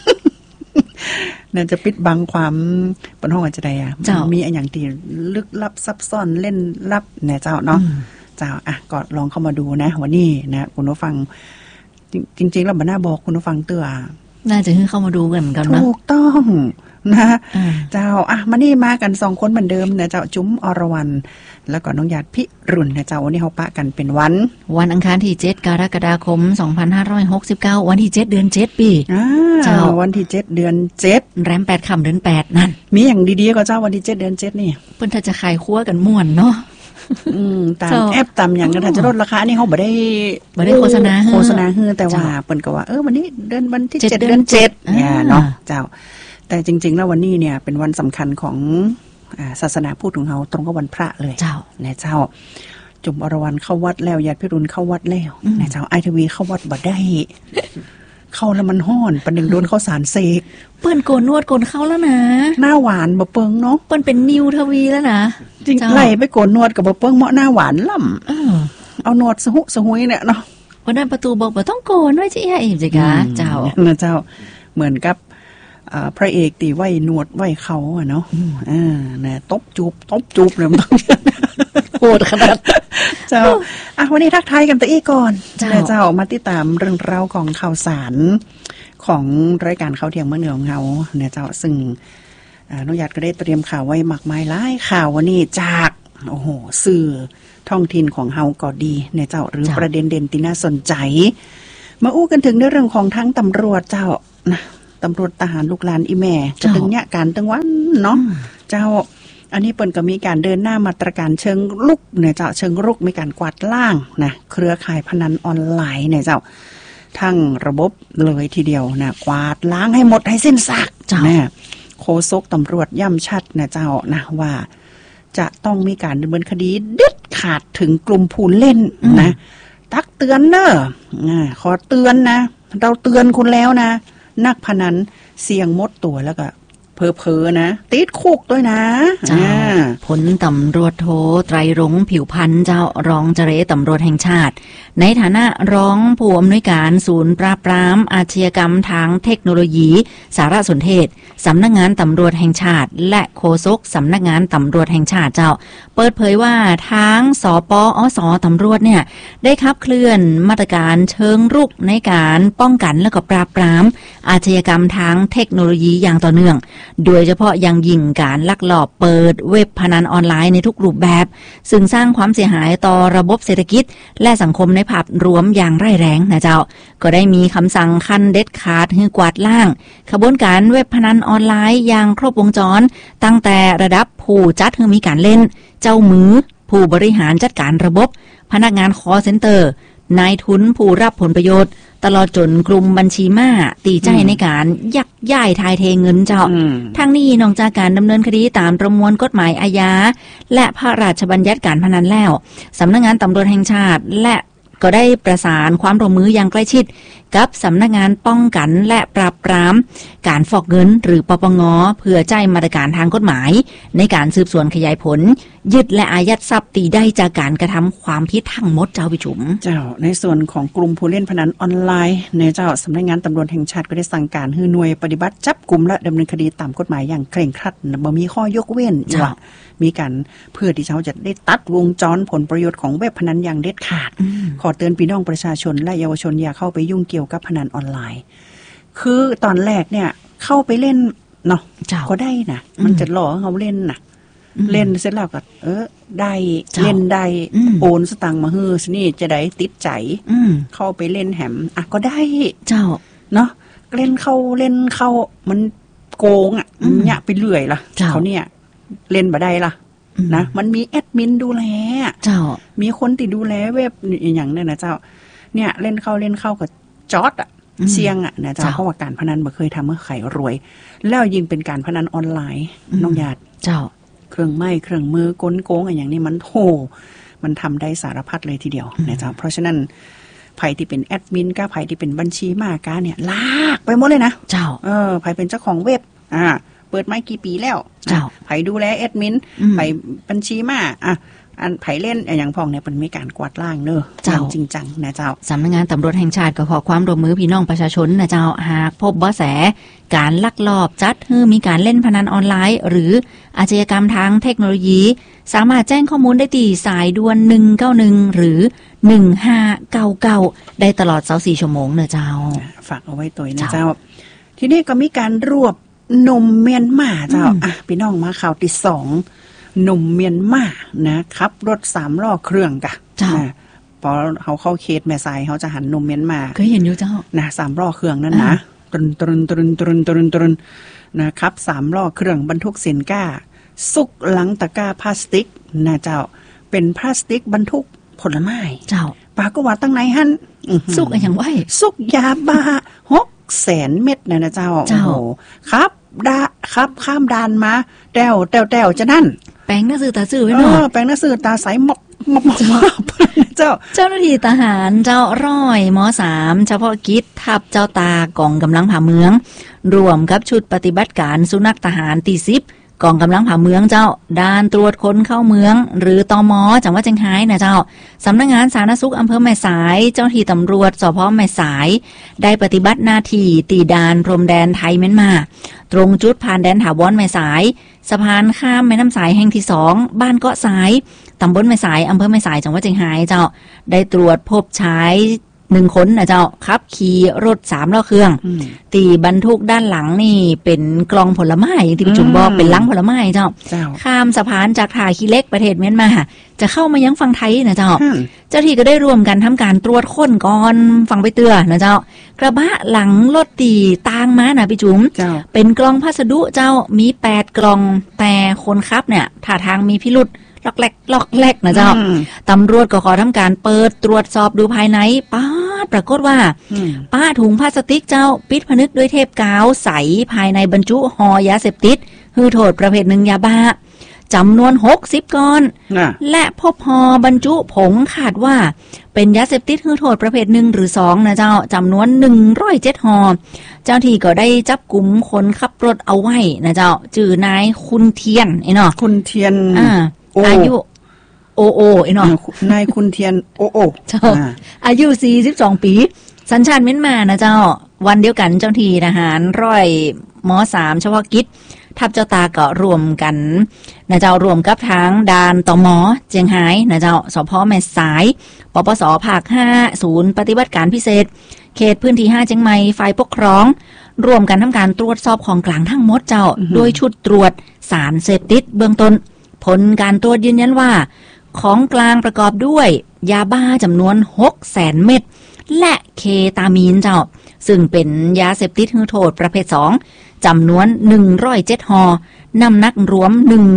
นั่นจะปิดบังความปนห้องกันจะได้อ่ะมีอันอย่างที่ลึกลับซับซ้อนเล่นลับเนี่ยเจ้าเนาะเจ้าอ่ะก็ลองเข้ามาดูนะวันนี้นะคุณผู้ฟังจริงๆแล้วบ่น่าบอกคุณผู้ฟังเตือน่าจะเข้ามาดูกันเหมือนกันนะถูกต้องนะเจ้าอ่ะมานี่มากัน2คนเหมือนเดิมนะเจ้าจุ๋มอรวรรณแล้วก็น้องหยาดพิรุณนะเจ้าวันนี้เฮาปะกันเป็นวันอังคารที่7กรกฎาคม2569วันที่7เดือน7ปีเจ้าวันที่7เดือน7 แรม8ค่ำเดือน8นั่นมีอย่างดีๆก็เจ้าวันที่7เดือน7นี่เพิ่นถ้าจะขายคั่วกันม่วนเนาะตามแอปตามอย่างนั้นถ้าจะลดราคานี่เฮาบ่ได้โฆษณาฮือแต่ว่าเปิ้นก็ว่าวันนี้วันที่7เดือน7เนี่ยเนาะเจ้าแต่จริงๆแล้ววันนี้เนี่ยเป็นวันสำคัญของศาสนาพุทธของเราตรงกับวันพระเลยเจ้านะเจ้าจุ่มอรวรรณเข้าวัดแล้วญาติพิรุณเข้าวัดแล้วนะเจ้าไอทวีเข้าวัดบ่ได้เข้าแล้วมันฮ้อนประเด็นโดนข้าวสารเสกเปิ้นโกนนวดโกนเข้าแล้วนะหน้าหวานบ่เปิงเนาะเปิ้นเป็นนิวทวีแล้วนะจริงไล่ไปโกนนวดกับบ่เปิงเหมาะหน้าหวานล่ำเอานวดสหุยเนี่ยเนาะวันนั้นประตูบอกบ่ต้องโกนไว้จิให้จิกะเจ้านะเจ้าเหมือนกับพระเอกตีไหว้หนวดไหว้เขาเนาะนะตบจูบเลยมันต้องโหดขนาดเจ้าวันนี้ทักทายกันตะอี้ก่อนเจ้ามาติดตามเรื่องราวของข่าวสารของรายการข่าวเที่ยงเมื่อเหนือของเราเนี่ยเจ้าซึ่งน้องหยาดก็ได้เตรียมข่าวไว้มากมายหลายข่าววันนี้จากสื่อท้องถิ่นของเฮาก็ดีเนี่ยเจ้าหรือประเด็นเด่นที่น่าสนใจมาอู้กันถึงในเรื่องของทั้งตำรวจเจ้านะตำรวจทหารลูกหลานอีแม่จะตึงเนี่ยการตึงวันเนาะเจ้าอันนี้เปิ้นก็มีการเดินหน้ามาตรการเชิงรุกเนี่ยเจ้าเชิงรุกมีการกวาดล้างนะเครือข่ายพนันออนไลน์เนี่ยเจ้าทั้งระบบเลยทีเดียวนะกวาดล้างให้หมดให้สิ้นซากนะโฆษกตำรวจย่ำชัดนะเจ้านะว่าจะต้องมีการดำเนินคดีเด็ดขาดถึงกลุ่มผู้เล่นนะตักเตือนเนอะขอเตือนนะเราเตือนคุณแล้วนะนักพนันเสี่ยงมดตัวแล้วก็เพอๆนะติดคุกด้วยนะผลตำรวจโทไตรรงค์ผิวพันธ์เจ้ารองเจรตำรวจแห่งชาติในฐานะรองผู้อำนวยการศูนย์ปราบปรามอาชญากรรมทางเทคโนโลยีสารสนเทศสำนักงานตำรวจแห่งชาติและโฆษกสำนักงานตำรวจแห่งชาติเจ้าเปิดเผยว่าทางสปอสตำรวจเนี่ยได้ขับเคลื่อนมาตรการเชิงรุกในการป้องกันและก็ปราบปรามอาชญากรรมทางเทคโนโลยีอย่างต่อเนื่องโดยเฉพาะอย่างยิ่งการลักลอบเปิดเว็บพนันออนไลน์ในทุกรูปแบบซึ่งสร้างความเสียหายต่อระบบเศรษฐกิจและสังคมในภาพรวมอย่างร้ายแรงนะเจ้าก็ได้มีคำสั่งขั้นเด็ดขาดให้กวาดล้างขบวนการเว็บพนันออนไลน์อย่างครบวงจรตั้งแต่ระดับผู้จัดให้มีการเล่นเจ้ามือผู้บริหารจัดการระบบพนักงานคอลเซ็นเตอร์นายทุนผู้รับผลประโยชน์ตลอดจนกลุ่มบัญชีม้าตีใจในการยักย้ายทายเทเงินเจ้าทั้งนี้นอกจากการดำเนินคดีตามประมวลกฎหมายอาญาและพระราชบัญญัติการพนันแล้วสำนักงานตำรวจแห่งชาติและก็ได้ประสานความร่วมมืออย่างใกล้ชิดกับสำนักงานป้องกันและปราบปรามการฟอกเงินหรือปปง.เพื่อใจมาตรการทางกฎหมายในการสืบสวนขยายผลยึดและอายัดทรัพย์ตีได้จากการกระทำความผิดทั้งหมดเจ้าวิชุมเจ้าในส่วนของกลุ่มผู้เล่นพนันออนไลน์ในเจ้าสำนักงานตำรวจแห่งชาติก็ได้สั่งการให้หน่วยปฏิบัติจับกุมและดำเนินคดีตามกฎหมายอย่างเคร่งครัดบ่มีข้อยกเว้นว่ามีการเพื่อที่เขาจะได้ตัดวงจรผลประโยชน์ของเว็บพนันอย่างเด็ดขาดขอเตือนพี่น้องประชาชนและเยาวชนอย่าเข้าไปยุ่งเกี่ยวกับพนันออนไลน์คือตอนแรกเนี่ยเข้าไปเล่นเนาะเจ้าก็ได้นะมันจะหล่อเขาเล่นนะเล่นเสร็จแล้วก็ได้เล่นได้โอนสตังค์มาฮือสินี่จะได้ติดใจเข้าไปเล่นแหมก็ได้เจ้าเนาะเล่นเข้ามันโกงเนี่ยไปเรื่อยล่ะเขาเนี่ยเล่นบ่ได้ล่ะนะมันมีแอดมินดูแลเจ้ามีคนที่ดูแลเว็บอย่างนั้นนะเจ้าเนี่ยเล่นเข้ากับจอดเชียงนะเจ้าเพราะว่าการพนันบ่เคยทำเมื่อใครรวยแล้วยิ่งเป็นการพนันออนไลน์น้องญาติเจ้าเครื่องไม้เครื่องมือกลโกงอย่างนี้มันมันทำได้สารพัดเลยทีเดียวนะเจ้าเพราะฉะนั้นไผ่ที่เป็นแอดมินก้าไผ่ที่เป็นบัญชีมาก้าเนี่ยลากไปหมดเลยนะเจ้าไผ่เป็นเจ้าของเว็บเปิดมากี่ปีแล้วเจ้าไผ่ดูแลแอดมินไผ่บัญชีมาอันไผ่เล่นอย่างพองเนี่ยมันมีการกวาดล้างเนอะจริงจังนะเจ้าสำนักงานตำรวจแห่งชาติก็ขอความร่วมมือพี่น้องประชาชนนะเจ้าหากพบเบาะแสการลักลอบจัดให้มีการเล่นพนันออนไลน์หรืออาชญากรรมทางเทคโนโลยีสามารถแจ้งข้อมูลได้ที่สายด่วน191หรือ1599ได้ตลอด24ชั่วโมงนะเจ้าฝากเอาไว้ตัวนะเจ้าทีนี้ก็มีการรวบหนุ่มเมียนมาเจ้าพี่น้องมาข่าวที่2หนุ่มเมียนมานะครับรถ3ล้อเครื่องกะพอเขาเข้าเขตแม่สายเขาจะหันหนุ่มเมียนมาเคยเห็นอยู่เจ้านะ3ล้อเครื่องนั่นนะตรุนนะครับ3ล้อเครื่องบรรทุกสินค้าซุกหลังตะกร้าพลาสติกนะเจ้าเป็นพลาสติกบรรทุกผลไม้เจ้าปากก็ว่าตั้งไหนหั่นซุกอย่างไว้ซุกยาบ้า600,000 เม็ดนะเจ้าโอ้โหครับข้ามด่านมาแต้วจะนั่นแปลงหน้าสื่อตาซื่อไว้เนาะแปลงหน้าสื่อตาใสหมอกเจ้าหน้าที่ทหารเจ้าร้อยม.3 เฉพาะกิจทัพเจ้าตากองกำลังผ่าเมืองรวมกับชุดปฏิบัติการสุนัขทหารที่10กองกำลังผ่าเมืองเจ้าด่านตรวจคนเข้าเมืองหรือตม.จังหวัดเชียงรายนะเจ้าสำนักงานสาธารณสุขอำเภอแม่สายเจ้าหน้าที่ตำรวจสภ.แม่สายได้ปฏิบัติหน้าที่ตีด่านพรมแดนไทยเมียนมาตรงจุดผ่านแดนถาวรแม่สายสะพานข้ามแม่น้ำสายแห่งที่2บ้านเกาะสายตำบลแม่สายอำเภอแม่สายจังหวัดเชียงรายเจ้าได้ตรวจพบชาย1 คนนะเจ้าขับขี่รถ3ล้อเครื่องตีบรรทุกด้านหลังนี่เป็นกล่องผลไม้ที่พี่จุ๋มบอกเป็นลังผลไม้เจ้าข้ามสะพานจากท่าขี้เหล็กประเทศเมียนมาจะเข้ามายังฝั่งไทยนะเจ้าเจ้าที่ก็ได้ร่วมกันทำการตรวจค้นก่อนฟังไปเตือนนะเจ้ากระบะหลังรถตีตางมานะพี่จุ๋มเป็นกล่องพัสดุเจ้ามี8 กล่องแต่คนขับเนี่ยท่าทางมีพิรุธล็อกแรกนะเจ้าตำรวจก็ขอทำการเปิดตรวจสอบดูภายในปรากฏว่าป้าถุงพลาสติกเจ้าปิดผนึกด้วยเทปกาวใสภายในบรรจุห่อยาเสพติดหือโทษประเภทหนึ่งยาบ้าจำนวน60 ก้อนและพบห่อบรรจุผงคาดว่าเป็นยาเสพติดหือโทษประเภท1หรือ2นะเจ้าจำนวน107ห่อเจ้าที่ก็ได้จับกุมคนขับรถเอาไว้นะเจ้าชื่อนายคุณเทียนเนาะคุณเทียนอายุโอเนาะนายคุณเทียนโอเจ้าอายุ42 ปีสัญชาติเมียนมานะเจ้าวันเดียวกันเจ้าที่ทหารร้อยม.3 เฉพาะกิจทัพเจ้าตาก็รวมกันนะเจ้ารวมกับทางด่านตม.เจียงไฮ้นะเจ้าสภ.แม่สายปปส.ภาค5ศูนย์ปฏิบัติการพิเศษเขตพื้นที่5เจียงใหม่ฝ่ายปกครองรวมกันทำการตรวจสอบของกลางทั้งหมดเจ้าโดยชุดตรวจสารเสพติดเบื้องต้นผลการตรวจยืนยันว่าของกลางประกอบด้วยยาบ้าจำนวน 600,000 เม็ดและเคตามีนเจ้าซึ่งเป็นยาเสพติดหือโทษประเภท2จำนวน107ห่อน้ำหนักรวม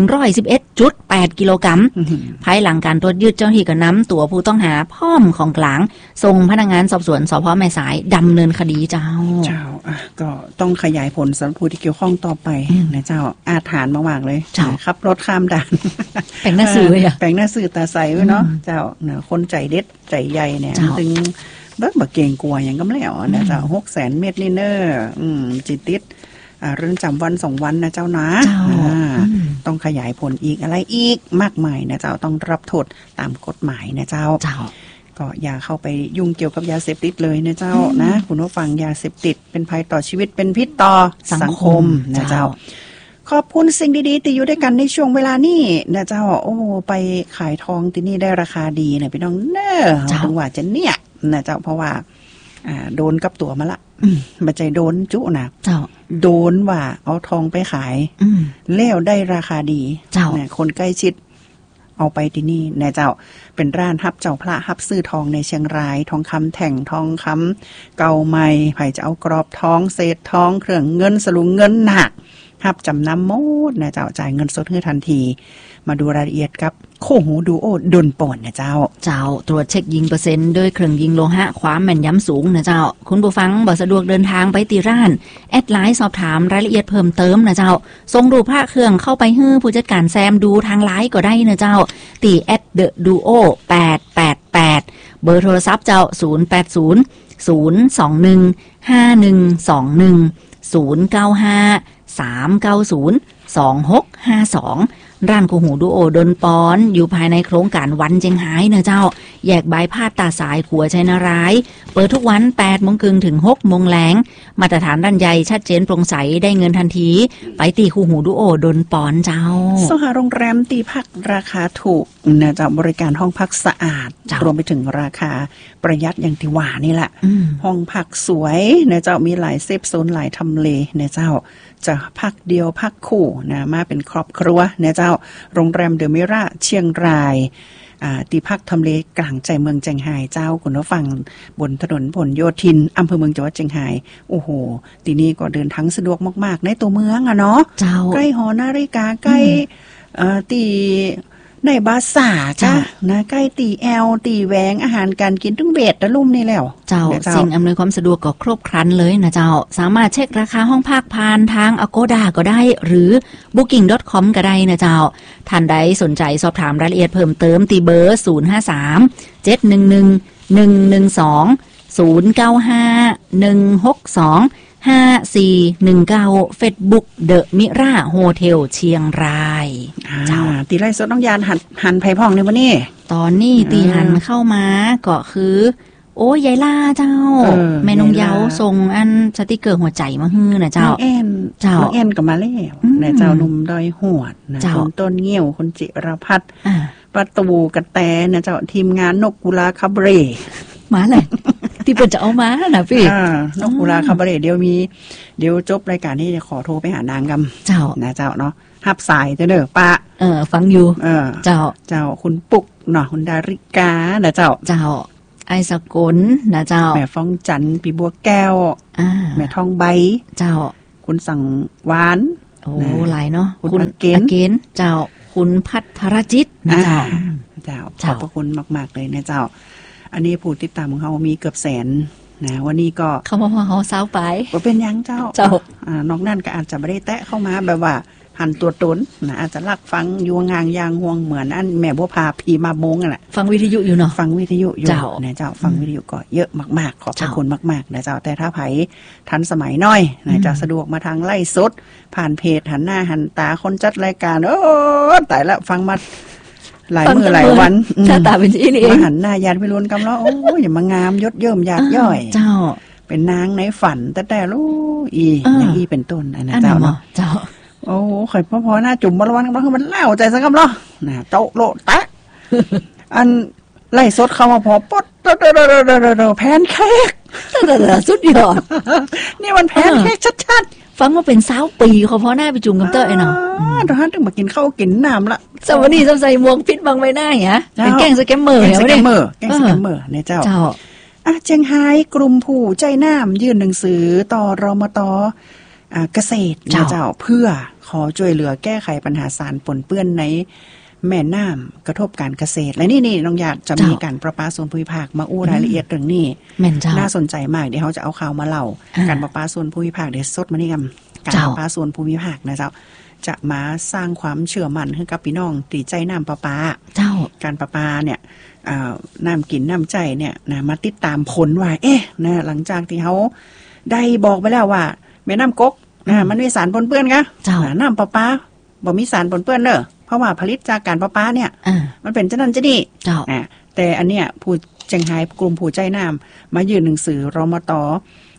111.8 กิโลกรัมภายหลังการตรวจยึดเจ้าหน้าที่ก็นำตัวผู้ต้องหาพร้อมของกลางส่งพนักงานสอบสวนสพ.แม่สายดำเนินคดีเจ้าก็ต้องขยายผลสำหรับผู้ที่เกี่ยวข้องต่อไปนะเจ้าอาถรรพ์มากๆเลยขับรถข้ามด่านแปลงหน้าสื่อแปลงหน้าสื่อตาใสไว้เนาะเจ้าคนใจเด็ดใจใหญ่เนี่ยถึงบ่เก่งกลัวอย่างก็ไม่แล้วนะเจ้า600,000 เม็ดนี่เนอะจิตติดเรื่องจำวัน2 วันนะเจ้านะต้องขยายผลอีกอะไรอีกมากมายนะเจ้าต้องรับโทษตามกฎหมายนะเจ้าก็อย่าเข้าไปยุ่งเกี่ยวกับยาเสพติดเลยนะเจ้านะคุณผู้ฟังยาเสพติดเป็นภัยต่อชีวิตเป็นพิษต่อสังคมนะเจ้าขอบคุณสิ่งดีๆที่อยู่ด้วยกันในช่วงเวลานี้นะเจ้าโอ้ไปขายทองที่นี่ได้ราคาดีนะพี่น้องเนอะถึงว่าจะเนี่ยนะเจ้าเพราะว่าโดนกับตัวมาละบัจใจโดนจุนะเจ้าโดนว่าเอาทองไปขายแล้วได้ราคาดีเจ้าเนี่ยคนใกล้ชิดเอาไปที่นี่เนี่ยเจ้าเป็นร้านฮับเจ้าพระฮับซื้อทองในเชียงรายทองคำแท่งทองคำเก่าใหม่ไผ่จะเอากรอบทองเศษทองเครื่องเงินสลุงเงินหนักฮับจำนำหมดนะเจ้าจ่ายเงินสดให้ทันทีมาดูรายละเอียดกับโคหูดูโอดนป่นนะเจ้าตรวจเช็คยิงเปอร์เซ็นต์ด้วยเครื่องยิงโลหะความแม่นยำสูงนะเจ้าคุณผู้ฟังบ่สะดวกเดินทางไปตีร้านแอดไลน์สอบถามรายละเอียดเพิ่มเติมนะเจ้าส่งรูปพระเครื่องเข้าไปให้ผู้จัดการแซมดูทางไลน์ก็ได้นะเจ้าตี@theduo 888เบอร์โทรศัพท์เจ้า080 081 5121 0953902652ร้านกูหูดูโอดนปอนอยู่ภายในโครงการวันเจียงไฮ้เนอะเจ้าแยกบายพาดตาสายขัวชัยนารายเปิดทุกวัน8 โมงครึ่งถึง 6 โมงแลงมาตรฐานด้านใหญ่ชัดเจนโปร่งใสได้เงินทันทีไปตีคูหูดูโอดนปอนเจ้าสหโรงแรมตีพักราคาถูกนะเจ้าบริการห้องพักสะอาดรวมไปถึงราคาประหยัดอย่างที่ว่านี่แหละห้องพักสวยนะเจ้ามีหลายเซฟโซนหลายทำเลนะเจ้าจะพักเดียวพักคู่นะมาเป็นครอบครัวนะเจ้าโรงแรมเดอะมิราเชียงรายตีพักทำเลกลางใจเมืองเจียงไฮ้เจ้าคุณผู้ฟังบนถนนผลโยธินอำเภอเมืองจังหวัดเจียงไฮ้โอ้โหทีนี้ก็เดินทางสะดวกมากๆในตัวเมืองอะเนาะใกล้หอนาฬิกาใกล้ตีในบาซ่าจ้ะนะใกล้ตีแอลตีแหวงอาหารการกินทั้งเบ็ดตะลุ่มนี่แล้วเจ้าสิ่งอำนวยความสะดวกก็ครบครันเลยนะเจ้าสามารถเช็คราคาห้องพักผ่านทาง Agoda ก็ได้หรือ booking.com ก็ได้นะเจ้าท่านใดสนใจสอบถามรายละเอียดเพิ่มเติมตีเบอร์053 711 112 095 1625419 Facebook The Mira Hotel เชียงรายเจ้าตีไล่สดน้องยานหันไผ่พองในวันนี้ตอนนี้ตีหันเข้ามาก็คือโอ้ยายล่าเจ้าแม่นงเยาส่งอันสติกเกอร์หัวใจมาฮื้อนะเจ้าแอนเจ้าแอนก็มาแล้วนะเจ้านุ่มดอยหวดนะคุณต้นเงี้ยวคุณจิรพัฒน์ประตูกระแตนะเจ้าทีมงานนกกุลาคาเบร่มาเลยที่เปิดจะเอามานะพี่นกกุลาคาเบร่เดี๋ยวจบรายการนี้จะขอโทรไปหานางกำเจ้านะเจ้าเนาะฮับสายเด้อป้าฟังอยู่เจ้าคุณปุกเนาะคุณดาริกานะเจ้าไอสกลนะเจ้าแม่ฟองจันปีบัวแก้วแม่ทองใบเจ้าคุณสั่งหวานโอ้หลายเนาะคุณเกณฑ์เจ้าคุณพัทรจิตนะเจ้าขอบพระคุณมากๆเลยนะเจ้าอันนี้ผู้ติดตามของเขามีเกือบแสนนะวันนี้ก็เขามาพอเขาเศร้าไปว่าเป็นยังเจ้านอกนั่นก็อาจจะไม่ได้แตะเข้ามาแบบว่าหันตัวตนนะอาจจะลักฟังยวงงางยางห่วงเหมือนอันแม่บัวพาพีมาโมงอ่ะแหละฟังวิทยุอยู่เนาะฟังวิทยุอยู่นะเจ้าฟังวิทยุก็เยอะมากๆขอบพระคุณมากๆนะเจ้าแต่ถ้าไผทันสมัยน้อยนะจะสะดวกมาทางไล่สดผ่านเพจหันหน้าหันตาคนจัดรายการโอ้ตายละฟังมาหลายมื้อหลายวันชาตาเป็นที่นี่เองหันหน้ายานพิรุณกำล้อโอ้ยอย่ามางามยศเยิ่มยากย่อยเจ้าเป็นนางในฝันแต่ลูกอย่างอีเป็นต้นนะเจ้าเนาะเจ้าโอ้ข่อยพ่อหน้าจุ่มบอลวันก็คือมันเล่าใจสักคำเนาะนะโตโลตะอันไล่สดเข้ามาพอปดแพนเค้กสุดยอดนี่มันแพนเค้กชัดๆฟังว่าเป็น20 ปีเขาพ่อหน้าไปจุ่มกับเต้ยเนาะตอนนั้นถึงมากินข้าวกินน้ำละสวัสดีใส่หมวกพิษบังใบหน้าฮะเป็นแกงสแกมเมอร์แกงสแกมเมอร์เนี่ยเจ้าเจียงไฮ้กลุ่มผู้ใจน้ำยื่นหนังสือต่อรมต.เกษตรเจ้าเพื่อขอช่วยเหลือแก้ไขปัญหาสารปนเปื้อนในแม่น้ำกระทบการเกษตรและนี่น้องอยากจะมีการประปาส่วนภูมิภาคมาอู้รายละเอียดเรื่องนี้น่าสนใจมากเดี๋ยวเขาจะเอาข่าวมาเล่าการประปาส่วนภูมิภาคเดี๋ยวสดมานี่กันการประปาส่วนภูมิภาคนะเจ้าจะมาสร้างความเชื่อมั่นให้กับพี่น้องตีใจน้ำประปาการประปาเนี่ยน้ำกินน้ำใจเนี่ยนะมาติดตามผลว่านะหลังจากที่เขาได้บอกไปแล้วว่าแม่น้ำก๊กมันมีสารปนเปื้อนคะน้ำประปาบ่มีสารปนเปื้อนเนอะเพราะว่าผลิตจากการประปาเนี่ยมันเป็นเจ้านั่นเจ้านี่แต่อันเนี้ยผู้เจียงไฮ้กลุ่มผู้ใจน้ำมายื่นหนังสือรมต.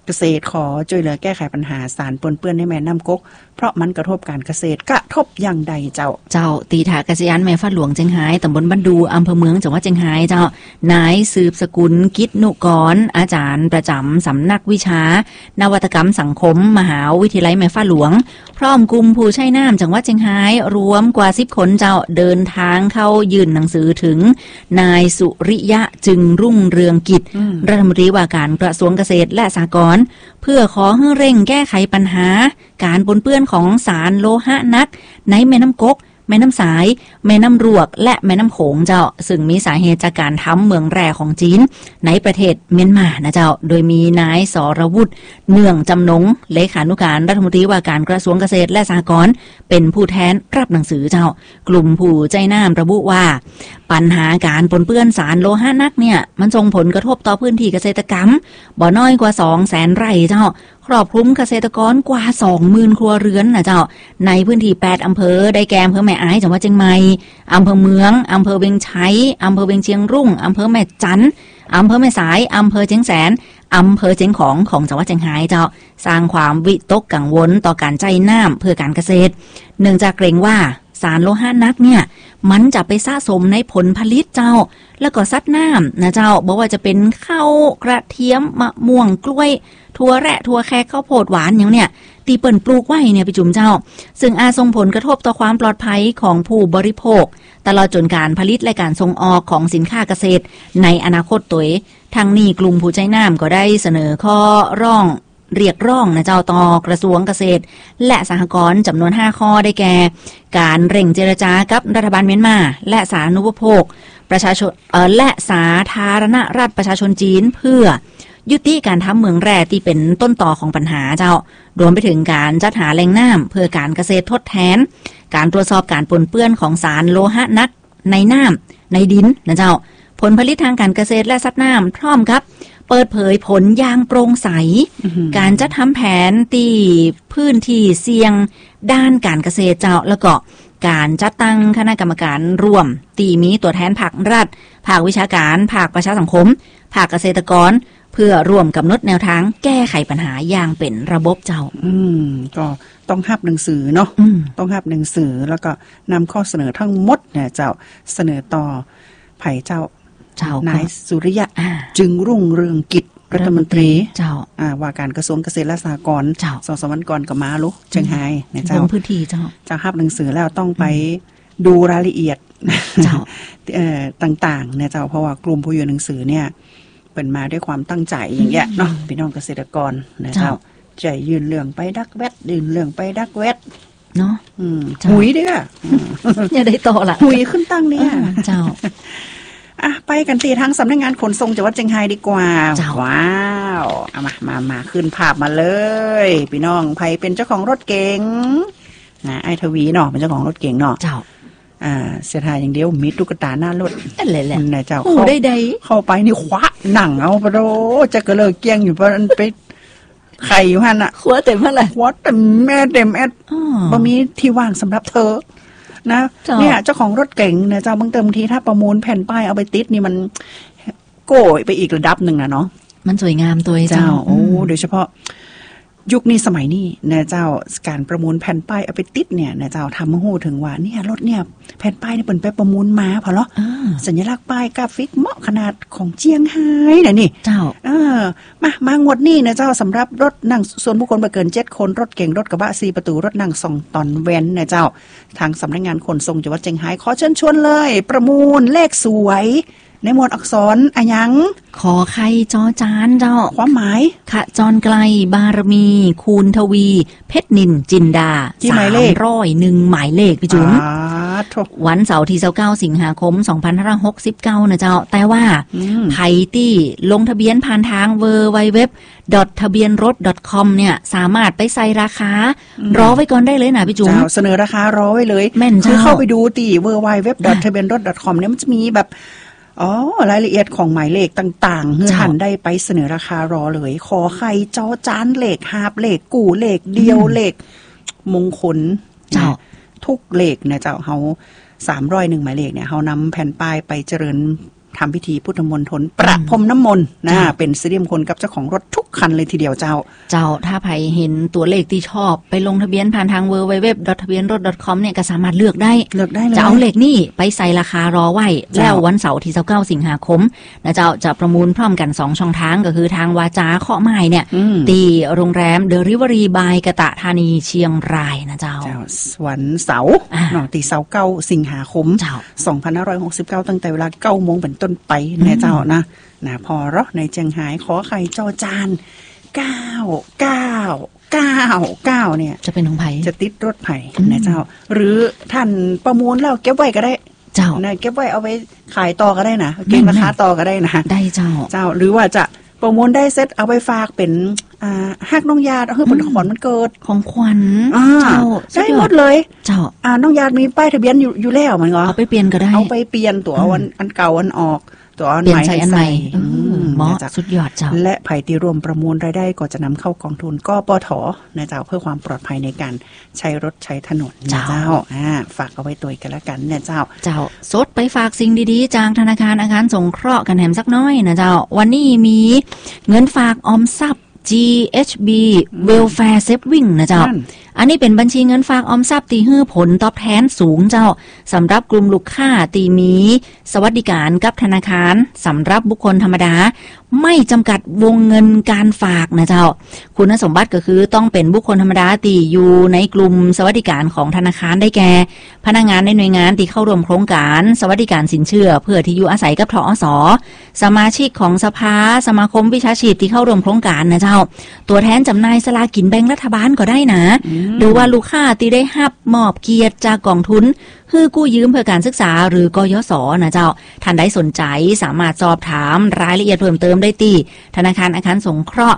เกษตรขอช่วยเหลือแก้ไขปัญหาสารปนเปื้อนในแม่น้ำก๊กเพราะมันกระทบการเกษตรกระทบอย่างใดเจ้าตีถากษยานแม่ฟ้าหลวงเจียงไฮ้ตำบลบ้านดูอำเภอเมืองจังหวัดเจียงไฮ้เจ้านายสืบสกุลกิจนุกรอาจารย์ประจำสำนักวิชานวัตกรรมสังคมมหาวิทยาลัยแม่ฟ้าหลวงพร้อมกลุ่มผู้ใช้น้ำจังหวัดเจียงไฮ้รวมกว่า10 คนเจ้าเดินทางเข้ายื่นหนังสือถึงนายสุริยะจึงรุ่งเรืองกิจรัฐมนตรีว่าการกระทรวงเกษตรและสหกรณ์เพื่อขอให้เร่งแก้ไขปัญหาการปนเปื้อนของสารโลหะหนักในแม่น้ำก๊กแม่น้ำสายแม่น้ำรวกและแม่น้ำโขงเจ้าซึ่งมีสาเหตุจากการทำเหมืองแร่ของจีนในประเทศเมียนมานะเจ้าโดยมีนายสรวุฒิเนื่องจำนงเลขานุการรัฐมนตรีว่าการกระทรวงเกษตรและสหกรณ์เป็นผู้แทนรับหนังสือเจ้ากลุ่มผู้ใจน้ำระบุว่าปัญหาการปนเปื้อนสารโลหะหนักเนี่ยมันส่งผลกระทบต่อพื้นที่เกษตรกรรมบ่น้อยกว่า 200,000 ไร่เจ้าครอบคลุมเกษตรกรกว่า 20,000 ครัวเรือนนะเจ้าในพื้นที่8อำเภอได้แก่อำเภอแม่อ้ายจังหวัดเชียงใหม่อำเภอเมืองอำเภอเวียงชัยอำเภอเวียงเชียงรุ่งอำเภอแม่จันทน์อำเภอแม่สายอำเภอเชียงแสนอำเภอเชียงของจังหวัดเชียงรายเจ้าสร้างความวิตกกังวลต่อการใจน้ำเพื่อการเกษตรเนื่องจากเกรงว่าสารโลหะหนักเนี่ยมันจะไปสะสมในผลผลิตเจ้าแล้วก็ซัดน้ำนะเจ้าบอกว่าจะเป็นข้าวกระเทียมมะม่วงกล้วยถั่วแระถั่วแขกข้าวโพดหวานอย่างเนี่ยตีเปิ่นปลูกไว้เนี่ยพี่จุ๋มเจ้าซึ่งอาจส่งผลกระทบต่อความปลอดภัยของผู้บริโภคตลอดจนการผลิตและการส่งออกของสินค้าเกษตรในอนาคตตัวทางนี้กลุ่มผู้ใจน้ำก็ได้เสนอข้อเรียกร้องนะเจ้าต่อกระทรวงเกษตรและสหกรณ์จำนวน5ข้อได้แก่การเร่งเจรจากับรัฐบาลเมียนมาและสาธารณูปโภคประชาชนและสาธารณรัฐประชาชนจีนเพื่อยุติการทำเหมืองแร่ที่เป็นต้นต่อของปัญหาเจ้ารวมไปถึงการจัดหาแหล่งน้ำเพื่อการเกษตรทดแทนการตรวจสอบการปนเปื้อนของสารโลหะหนักในน้ำในดินนะเจ้าผลผลิตทางการเกษตรและซัดน้ำพร้อมครับเปิดเผยผลอย่างโปร่งใสการจัดทำแผนตีพื้นที่เสี่ยงด้านการเกษตรเจ้าแล้วก็การจัดตั้งคณะกรรมการร่วมตีมีตัวแทนภาครัฐภาควิชาการภาคประชาสังคมภาคเกษตรกรเพื่อร่วมกำหนดแนวทางแก้ไขปัญหาอย่างเป็นระบบเจ้าก็ต้องรับหนังสือเนาะต้องรับหนังสือแล้วก็นำข้อเสนอทั้งหมดเนี่ยเจ้าเสนอต่อไผ่เจ้านายสุริยะจึงรุ่งเรืองกิจรัฐมนตรีเจ้าว่าการกระทรวงเกษตรและสหกรณ์2-3 วันก่อนก็มาลุเชียงรายนะเจ้าพื้นที่เจ้ารับหนังสือแล้วต้องไปดูรายละเอียดเจ้าต่างๆเนี่ยเจ้าเพราะว่ากลุ่มผู้ยื่นหนังสือเนี่ยเปิดมาด้วยความตั้งใจอย่างเงี้ยเนาะพี่น้องเกษตรกรนะเจ้าใจยื่นเรื่องไปดักแวดยื่นเรื่องไปดักแวดเนาะหุยเด้ออย่าได้ต่อละหุยขึ้นตั้งเนี่ยเจ้าไปกันตีทางสำนักงานขนส่งจังหวัดเชียงรายดีกว่าว้าวเอามาขึ้นภาพมาเลยพี่น้องไผเป็นเจ้าของรถเก๋งนะไอทวีเนาะเป็นเจ้าของรถเก๋งเนาะเจ้าเสียทายอย่างเดียวมีตุ๊กตาหน้ารถอะไรแหละนะเจ้าเข้าไปนี่คว้าหนังเอาไปโรจะกระเลยเกี้ยงอยู่เพราะมันไปไข่อยู่หั่นน่ะคว้าเต็มอะไรคว้าเต็มแอดบ่มีที่ว่างสำหรับเธอนะเนี่ยเจ้าของรถเก๋งเนี่ยเจ้าบางทีถ้าประมูลแผ่นป้ายเอาไปติดนี่มันโก้ไปอีกระดับหนึ่งนะเนาะมันสวยงามตัวเจ้าโอ้โดยเฉพาะยุคนี้สมัยนี้นะเจ้าการประมูลแผ่นป้ายเอาไปติดเนี่ยนะเจ้าทำให้ฮู้ถึงว่าเนี่ยรถเนี่ยแผ่นป้ายนี่เปิ่นไปประมูลมาพอเหรอสัญลักษณ์ป้ายกราฟิกเหมาะขนาดของเจียงไฮ้น่ะนี่เจ้ามางวดนี้นะเจ้าสำหรับรถนั่งส่วนบุคคลบ่เกิน7คนรถเก๋งรถกระบะ4ประตูรถนั่ง2ตอนแว้นนะเจ้าทางสำนักงานขนส่งจังหวัดเชียงรายขอเชิญชวนเลยประมูลเลขสวยในหมวดอักษรอะหยังขอไข่จอจานเจ้าความหมายขจรไกลบารมีคูณทวีเพชรนินจินดา301หมายเลขพี่จุ๋มวันเสาร์ที่29สิงหาคม2569นะเจ้าแต่ว่าไผที่ลงทะเบียนผ่านทาง www.ทะเบียนรถ .com เนี่ยสามารถไปใส่ราคารอไว้ก่อนได้เลยนะพี่จุ๋มเสนอราคารอไว้เลยคือเข้าไปดูที่ www.ทะเบียนรถ .com เนี่ยมันจะมีแบบรายละเอียดของหมายเลขต่างๆเฮือหันได้ไปเสนอราคารอเลยขอไข่จอจานเลขหาบเลขกู่เลขเดียวเลขมงคลทุกเลขเนี่ยเจ้าเฮา301หมายเลขเนี่ยเฮานำแผ่นป้ายไปเจริญทำพิธีพุทธมณฑลประพรมน้ำมนต์นะเป็นสิริมงคลกับเจ้าของรถทุกคันเลยทีเดียวเจ้าถ้าใครเห็นตัวเลขที่ชอบไปลงทะเบียนผ่านทาง www.ทะเบียนรถ .com เนี่ยก็สามารถเลือกได้เลยจะเอาเลขนี่ไปใส่ราคารอไว้แล้ววันเสาร์ที่29สิงหาคมนะเจ้าจะประมูลพร้อมกัน2ช่องทางก็คือทางวาจาเคาะไม้เนี่ยตีโรงแรม Delivery by กะตะธานีเชียงรายนะเจ้าวันเสาร์ตีเสาร์9สิงหาคม2569ตั้งแต่เวลา 9 โมงเป็นต้นไปนะเจ้านะพอรอในเจียงไฮ้ขอไข่จอจาน999เนี่ยจะเป็นของไผจะติดรถไผนะเจ้าหรือท่านประมูลแล้วเก็บไว้ก็ได้เจ้านะเก็บไว้เอาไปขายต่อก็ได้นะเก็งราคาต่อก็ได้นะได้เจ้าหรือว่าจะประมูลได้เซตเอาไปฝากเป็นฮักน้องญาติเป็นของขวัญมันเกิดของขวัญเจ้าได้หมดเลยเจ้าน้องญาติมีป้ายทะเบียนอยู่แล้วมันก็เอาไปเปลี่ยนก็ได้เอาไปเปลี่ยนตัวอันเก่าอันออกตัวอันใหม่อันใหม่เหมาะสุดยอดเจ้าและไผ่ที่รวมประมูลรายได้ก็จะนำเข้ากองทุนกปท.นะเจ้าเพื่อความปลอดภัยในการใช้รถใช้ถนนนะเจ้าฝากเอาไว้ตัวกันละกันเนี่ยเจ้าสดไปฝากสิ่งดีๆจากธนาคารอาคารสงเคราะห์กันแหมสักน้อยนะเจ้าวันนี้มีเงินฝากออมทรัพย์ GHB Welfare Saving นะเจ้าอันนี้เป็นบัญชีเงินฝากออมทรัพย์ตีฮื้อผลตอบแทนสูงเจ้าสำหรับกลุ่มลูกค้าตีมีสวัสดิการกับธนาคารสำหรับบุคคลธรรมดาไม่จำกัดวงเงินการฝากนะเจ้าคุณสมบัติก็คือต้องเป็นบุคคลธรรมดาตีอยู่ในกลุ่มสวัสดิการของธนาคารได้แก่พนักงานในหน่วยงานที่เข้าร่วมโครงการสวัสดิการสินเชื่อเพื่อที่อยู่อาศัยกับทอส.สมาชิกของสภาสมาคมวิชาชีพที่เข้าร่วมโครงการนะเจ้าตัวแทนจำหน่ายสลากกินแบ่งรัฐบาลก็ได้นะหรือว่าลูกค้าที่ได้รับมอบเกียรติจากกองทุนคือกู้ยืมเพื่อการศึกษาหรือกยศนะเจ้าท่านใดสนใจสามารถสอบถามรายละเอียดเพิ่มเติมได้ที่ธนาคารอาคารสงเคราะห์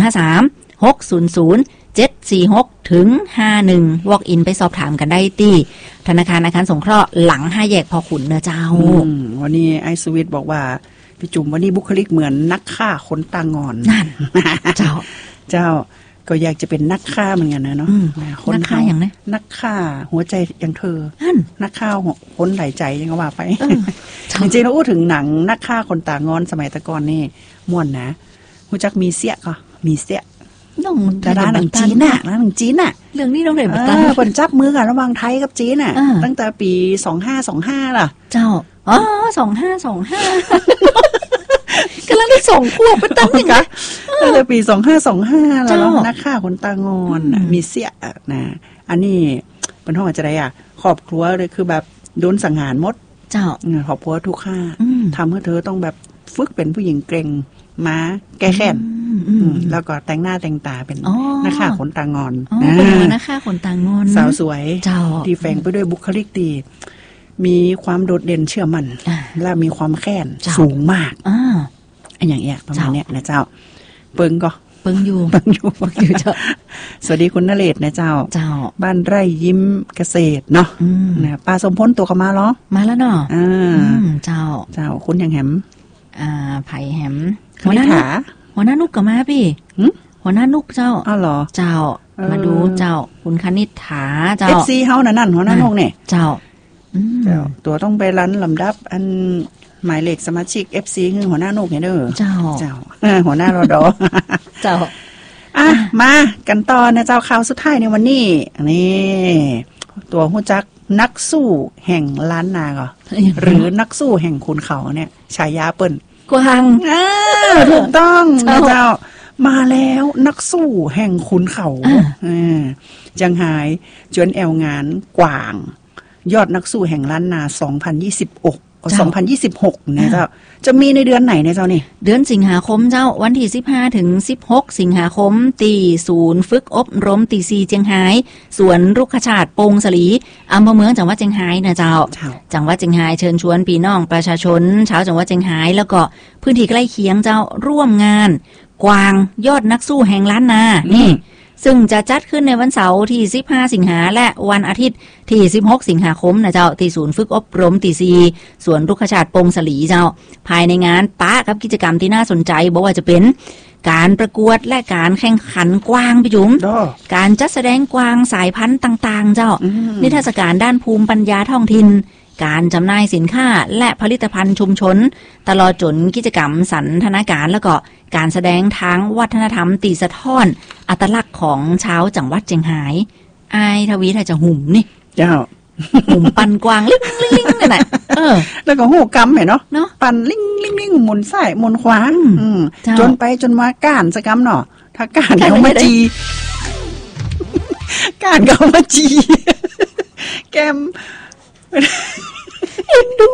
053 600 746ถึง51 walk in ไปสอบถามกันได้ที่ธนาคารอาคารสงเคราะห์หลัง5แยกพอขุนนะเจ้าวันนี้ไอซ์วิทบอกว่าพี่จุ๋มวันนี้บุคลิกเหมือนนักฆ่าคนตางอนนั่นเจ้าก็อยากจะเป็นนักฆ่าเหมือนกันนะเนาะนักฆ่าอย่างนี้นักฆ่าหัวใจอย่างเธอนักฆ่าคนไหลใจยังว่าไปจริงๆเราพูดถึงหนังนักฆ่าคนตางอนสมัยตะกอนนี่ม่วนนะหูจักมีเสี้ยก็มีเสี้ยน้องร้านหนังจีนน่ะร้านหนังจีนน่ะเรื่องนี้ต้องเห็นคนจับมือกันระหว่างไทยกับจีนน่ะตั้งแต่ปี2525ล่ะเจ้า2525กำลังได้2 ขวบไปตั้งยังไงตั้งแต่ปี2525แล้วนักฆ่าคนตางอนมีเสี้ยนะอันนี้เป็นห้องจะได้ครอบครัวเลยคือแบบโดนสังหารหมดเจ้าครอบครัวทุกข์ทำให้เธอต้องแบบฝึกเป็นผู้หญิงเกรงม้าแก้แค้นแล้วก็แต่งหน้าแต่งตาเป็นนักฆ่าขนตางอนนักฆ่าขนตางอนสาวสวยที่แฝงไปด้วยบุคลิกดีมีความโดดเด่นเชื่อมั่นและมีความแค้นสูงมากอันอย่างเงี้ยประมาณเนี้ยนะเจ้าเปิงอยู่เจ้าสวัสดีคุณนเรศนะเจ้าบ้านไร่ยิ้มเกษตรเนาะนะป้าสมพลตัวเขามาเหรอมาแล้วเนาะเจ้าคุณยังแหมไผ่แหมหัวหน้านุกก็มาพี่หัวหน้านุกเจ้าอ้าวเหรอเจ้ามาดูเจ้าคุณคณิษฐาเจ้า FC เฮานั่นหัวหน้านุกเนี่ยเจ้าตัวต้องไปรันลำดับอันหมายเลขสมาชิก FC คือหัวหน้านุกเนี่ยเด้อเจ้าหัวหน้ารอดอเจ้ามากันต่อนะเจ้าข่าวสุดท้ายในวันนี้นี่ตัวฮู้จักนักสู้แห่งล้านนาก็หรือนักสู้แห่งขุนเขาเนี่ยฉายาเปิ้นกวางถูกต้องนะเจ้ามาแล้วนักสู้แห่งขุนเขาจังหายจวนแอวงานกว่างยอดนักสู้แห่งล้านนา2026เนี่ยเจ้าจะมีในเดือนไหนเนี่ยเจ้านี่เดือนสิงหาคมเจ้าวันที่15ถึง16สิงหาคมตีศูนย์ฝึกอบรมตีซีเจียงไฮ้สวนรุกขชาติปงสลีอำเภอเมืองจังหวัดเจียงไฮ้นะเจ้าจังหวัดเจียงไฮ้เชิญชวนพี่น้องประชาชนชาวจังหวัดเจียงไฮ้แล้วก็พื้นที่ใกล้เคียงเจ้าร่วมงานกวางยอดนักสู้แห่งล้านนานี่ซึ่งจะจัดขึ้นในวันเสาร์ที่15สิงหาและวันอาทิตย์ที่16สิงหาคมนะเจ้าที่ศูนย์ฝึกอบรมตีซีสวนรุกขชาติปงสลีเจ้าภายในงานปะกับกิจกรรมที่น่าสนใจบอกว่าจะเป็นการประกวดและการแข่งขันกวางพี่จุ๋มการจัดแสดงกวางสายพันธุ์ต่างๆเจ้านิทรรศการด้านภูมิปัญญาท้องถิ่นการจำหน่ายสินค้าและผลิตภัณฑ์ชุมชนตลอดจนกิจกรรมสันทนาการแล้วก็การแสดงทางวัฒนธรรมตีสะท้อนอัตลักษณ์ของชาวจังหวัดเจียงไฮ้อายทวีไทยจะหุ่มนี่เจ้าหุ่มปันกวางลิงลิงนี่แหละแล้วก็หูกำเห็นเนาะเนาะปั่นลิงลิงลิงหมุนซ้ายหมุนขวาเจ้าจนไปจนมาก้านสกำเนาะถ้าก้านเขามาจีก้านเขามาจีแกมเอ็นดู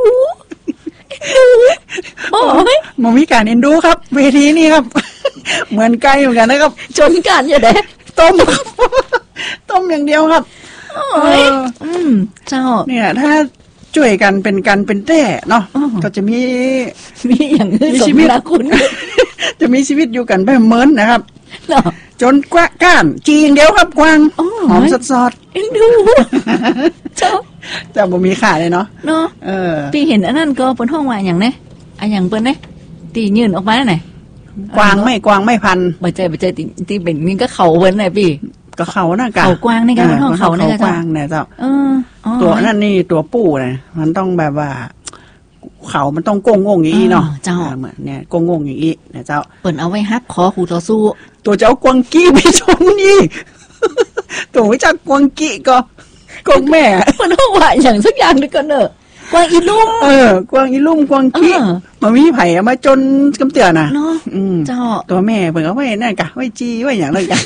โอ้ยมันมีการเอ็นดูครับ เวทีนี้ครับ เหมือนไก่เหมือนกันนะครับจนกันอย่าเด้ต้มครับ ต้มอย่างเดียวครับโอ้ยเจ้าเนี่ยถ้าช่วยกันเป็นกันเป็นแต้เนาะก็จะมีอย่างอื่นมีสชีมวิตนาคุณจะมีชีวิตอยู่กันแบบเหมือนนะครับเนาะจนกว่าก้านจีอย่างเดียวครับกวางโอ้ยหอมสดเอ็นดูเจ้าๆแต่บ่มีขาเลยเนาะเนาะตีเห็นอันนั้นก็เปิ้นห้องว่าอย่างนี้อันอย่างเปิ้นเนี่ยตียื่นออกมาไหนกวางไม่พันบ่ใจตีเป็นนี่ก็เขาเปิ้นน่ะพี่ก็เขาน่ะกะเขากวางนี่ก็ห้องเขานี่ก็กวางเนี่ยเจ้าอ๋อตัวนั่นนี่ตัวปู่นะมันต้องแบบว่า เขามันต้องโกงงอย่างนี้เนาะเจ้าเหมือนเนี่ยโกงงอย่างนี้เนี่ยเจ้าเปิ้นเอาไว้ฮักคอคู่ต่อสู้ตัวเจ้ากวางกี้ไปชนนี่ ตัวไม่จักกวางกี้ก็กวางแม่เปิ้นห้องว่าอย่างสักอย่างนึงก็เนอะกวางอีลุ่มกวางอีลุ่มกวางกี้มันมีไผ่เอามาจนกำเตือนน่ะเนาะเจ้าตัวแม่เพิ่นเอาไว้นั่นกะไว้จีไว้อย่างเลยกะ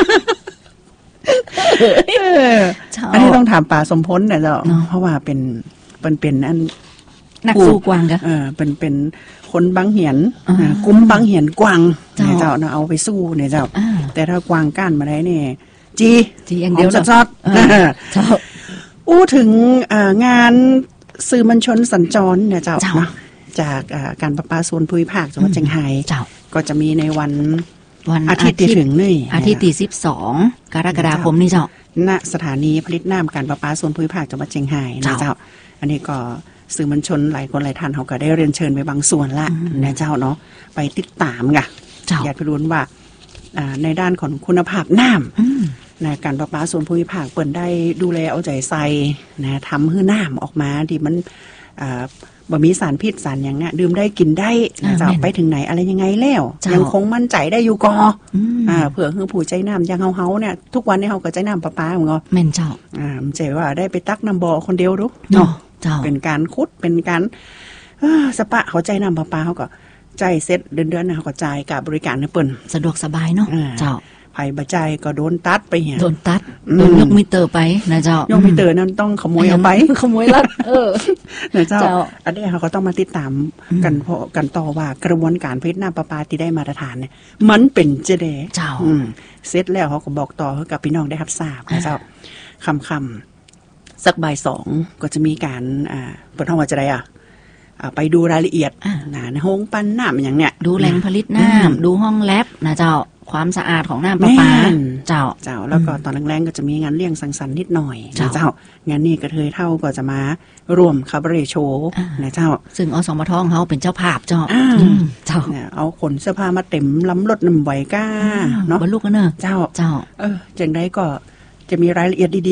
อันนี้ต้องถามป่าสมพลเนี่ยเจ้าเพราะว่าเป็นอันนักสู้กวางกะเป็นคนบางเหียนกุ้มบางเหียนกวางเนี่ยเจ้าเอาไปสู้เนี่ยเจ้าแต่ถ้ากวางก้านมาได้เนี่ยจีอย่างเดียวซอดเจ้าอู้ถึงงานสื่อมวลชนสัญจรเนี่ยเจ้าเนาะจากการประปาส่วนภูมิภาคจังหวัดเชียงรายก็จะมีในวันอาทิตย์ที่ถึงนี่อาทิตย์ที่12กรกฎาคมนี่เจ้าณสถานีผลิตน้ำการประปาส่วนภูมิภาคจังหวัดเชียงรายนะเจ้าอันนี้ก็สื่อมวลชนหลายคนหลายท่านเขาก็ได้เรียนเชิญไปบางส่วนละนะเจ้าเนาะไปติดตามไงอยากไปรู้ว่าในด้านของคุณภาพน้ำในการประปาส่วนภูมิภาคเปิดได้ดูแลเอาใจใส่นะทำให้น้ำออกมาที่มันบ่มีสารพิษสารอย่างเนี้ยดื่มได้กินได้นะเจ้าไปถึงไหนอะไรยังไงแล้วยังคงมั่นใจได้อยู่ก่อเผื่อคือผู้ใจน้ำยังเฮาเนี่ยทุกวันนี้เฮาก็ใจน้ำประปาเหมือนกันแม่นเจ้ามันใจว่าได้ไปตักน้ำบ่อคนเดียวดูเนาะเป็นการขุดเป็นการสปะเขาใจน้ำประปาเขาก็ใจเซ็ตเดือนๆนะเขาก็จ่ายกับบริการให้เปิ้นสะดวกสบายเนาะเจ้าไผ่บะใจก็โดนตัดไปเหี้ยโดนตัดโดนยกมิเตอร์ไปนะเจ้ายกมิเตอร์นั้นต้องขโมยเอาไปขโมยลัดนะเจ้าอันนี้เขาก็ต้องมาติดตามกันต่อว่ากระบวนการผลิตน้ำประปาที่ได้มาตรฐานเนี่ยมันเป็นเจเดเจ้าเสร็จแล้วเขาก็บอกต่อให้กับพี่น้องได้รับทราบนะเจ้าคำสักบ่าย2ก็จะมีการเปิดห้องว่าจะได้ไปดูรายละเอียดในห้องปั้นน้ำอย่างเนี้ยดูแหล่งผลิตน้ำดูห้องแลบนะเจ้าความสะอาดของน้ำประปาเจ้าแล้วก็ตอนแรงๆก็จะมีงานเลี้ยงสังสรรค์นิดหน่อยนะเจ้างานนี้กระเทยเท่าก็จะมาร่วมคาบาเร่โชว์นะเจ้าซึ่งอสมทเขาเป็นเจ้าภาพเจ้าเอาขนเสื้อผ้ามาเต็มล้ำรถน้ำไหวก้าเนาะบรรลุกันเนอะเจ้าจังได้ก็จะมีรายละเอียดดี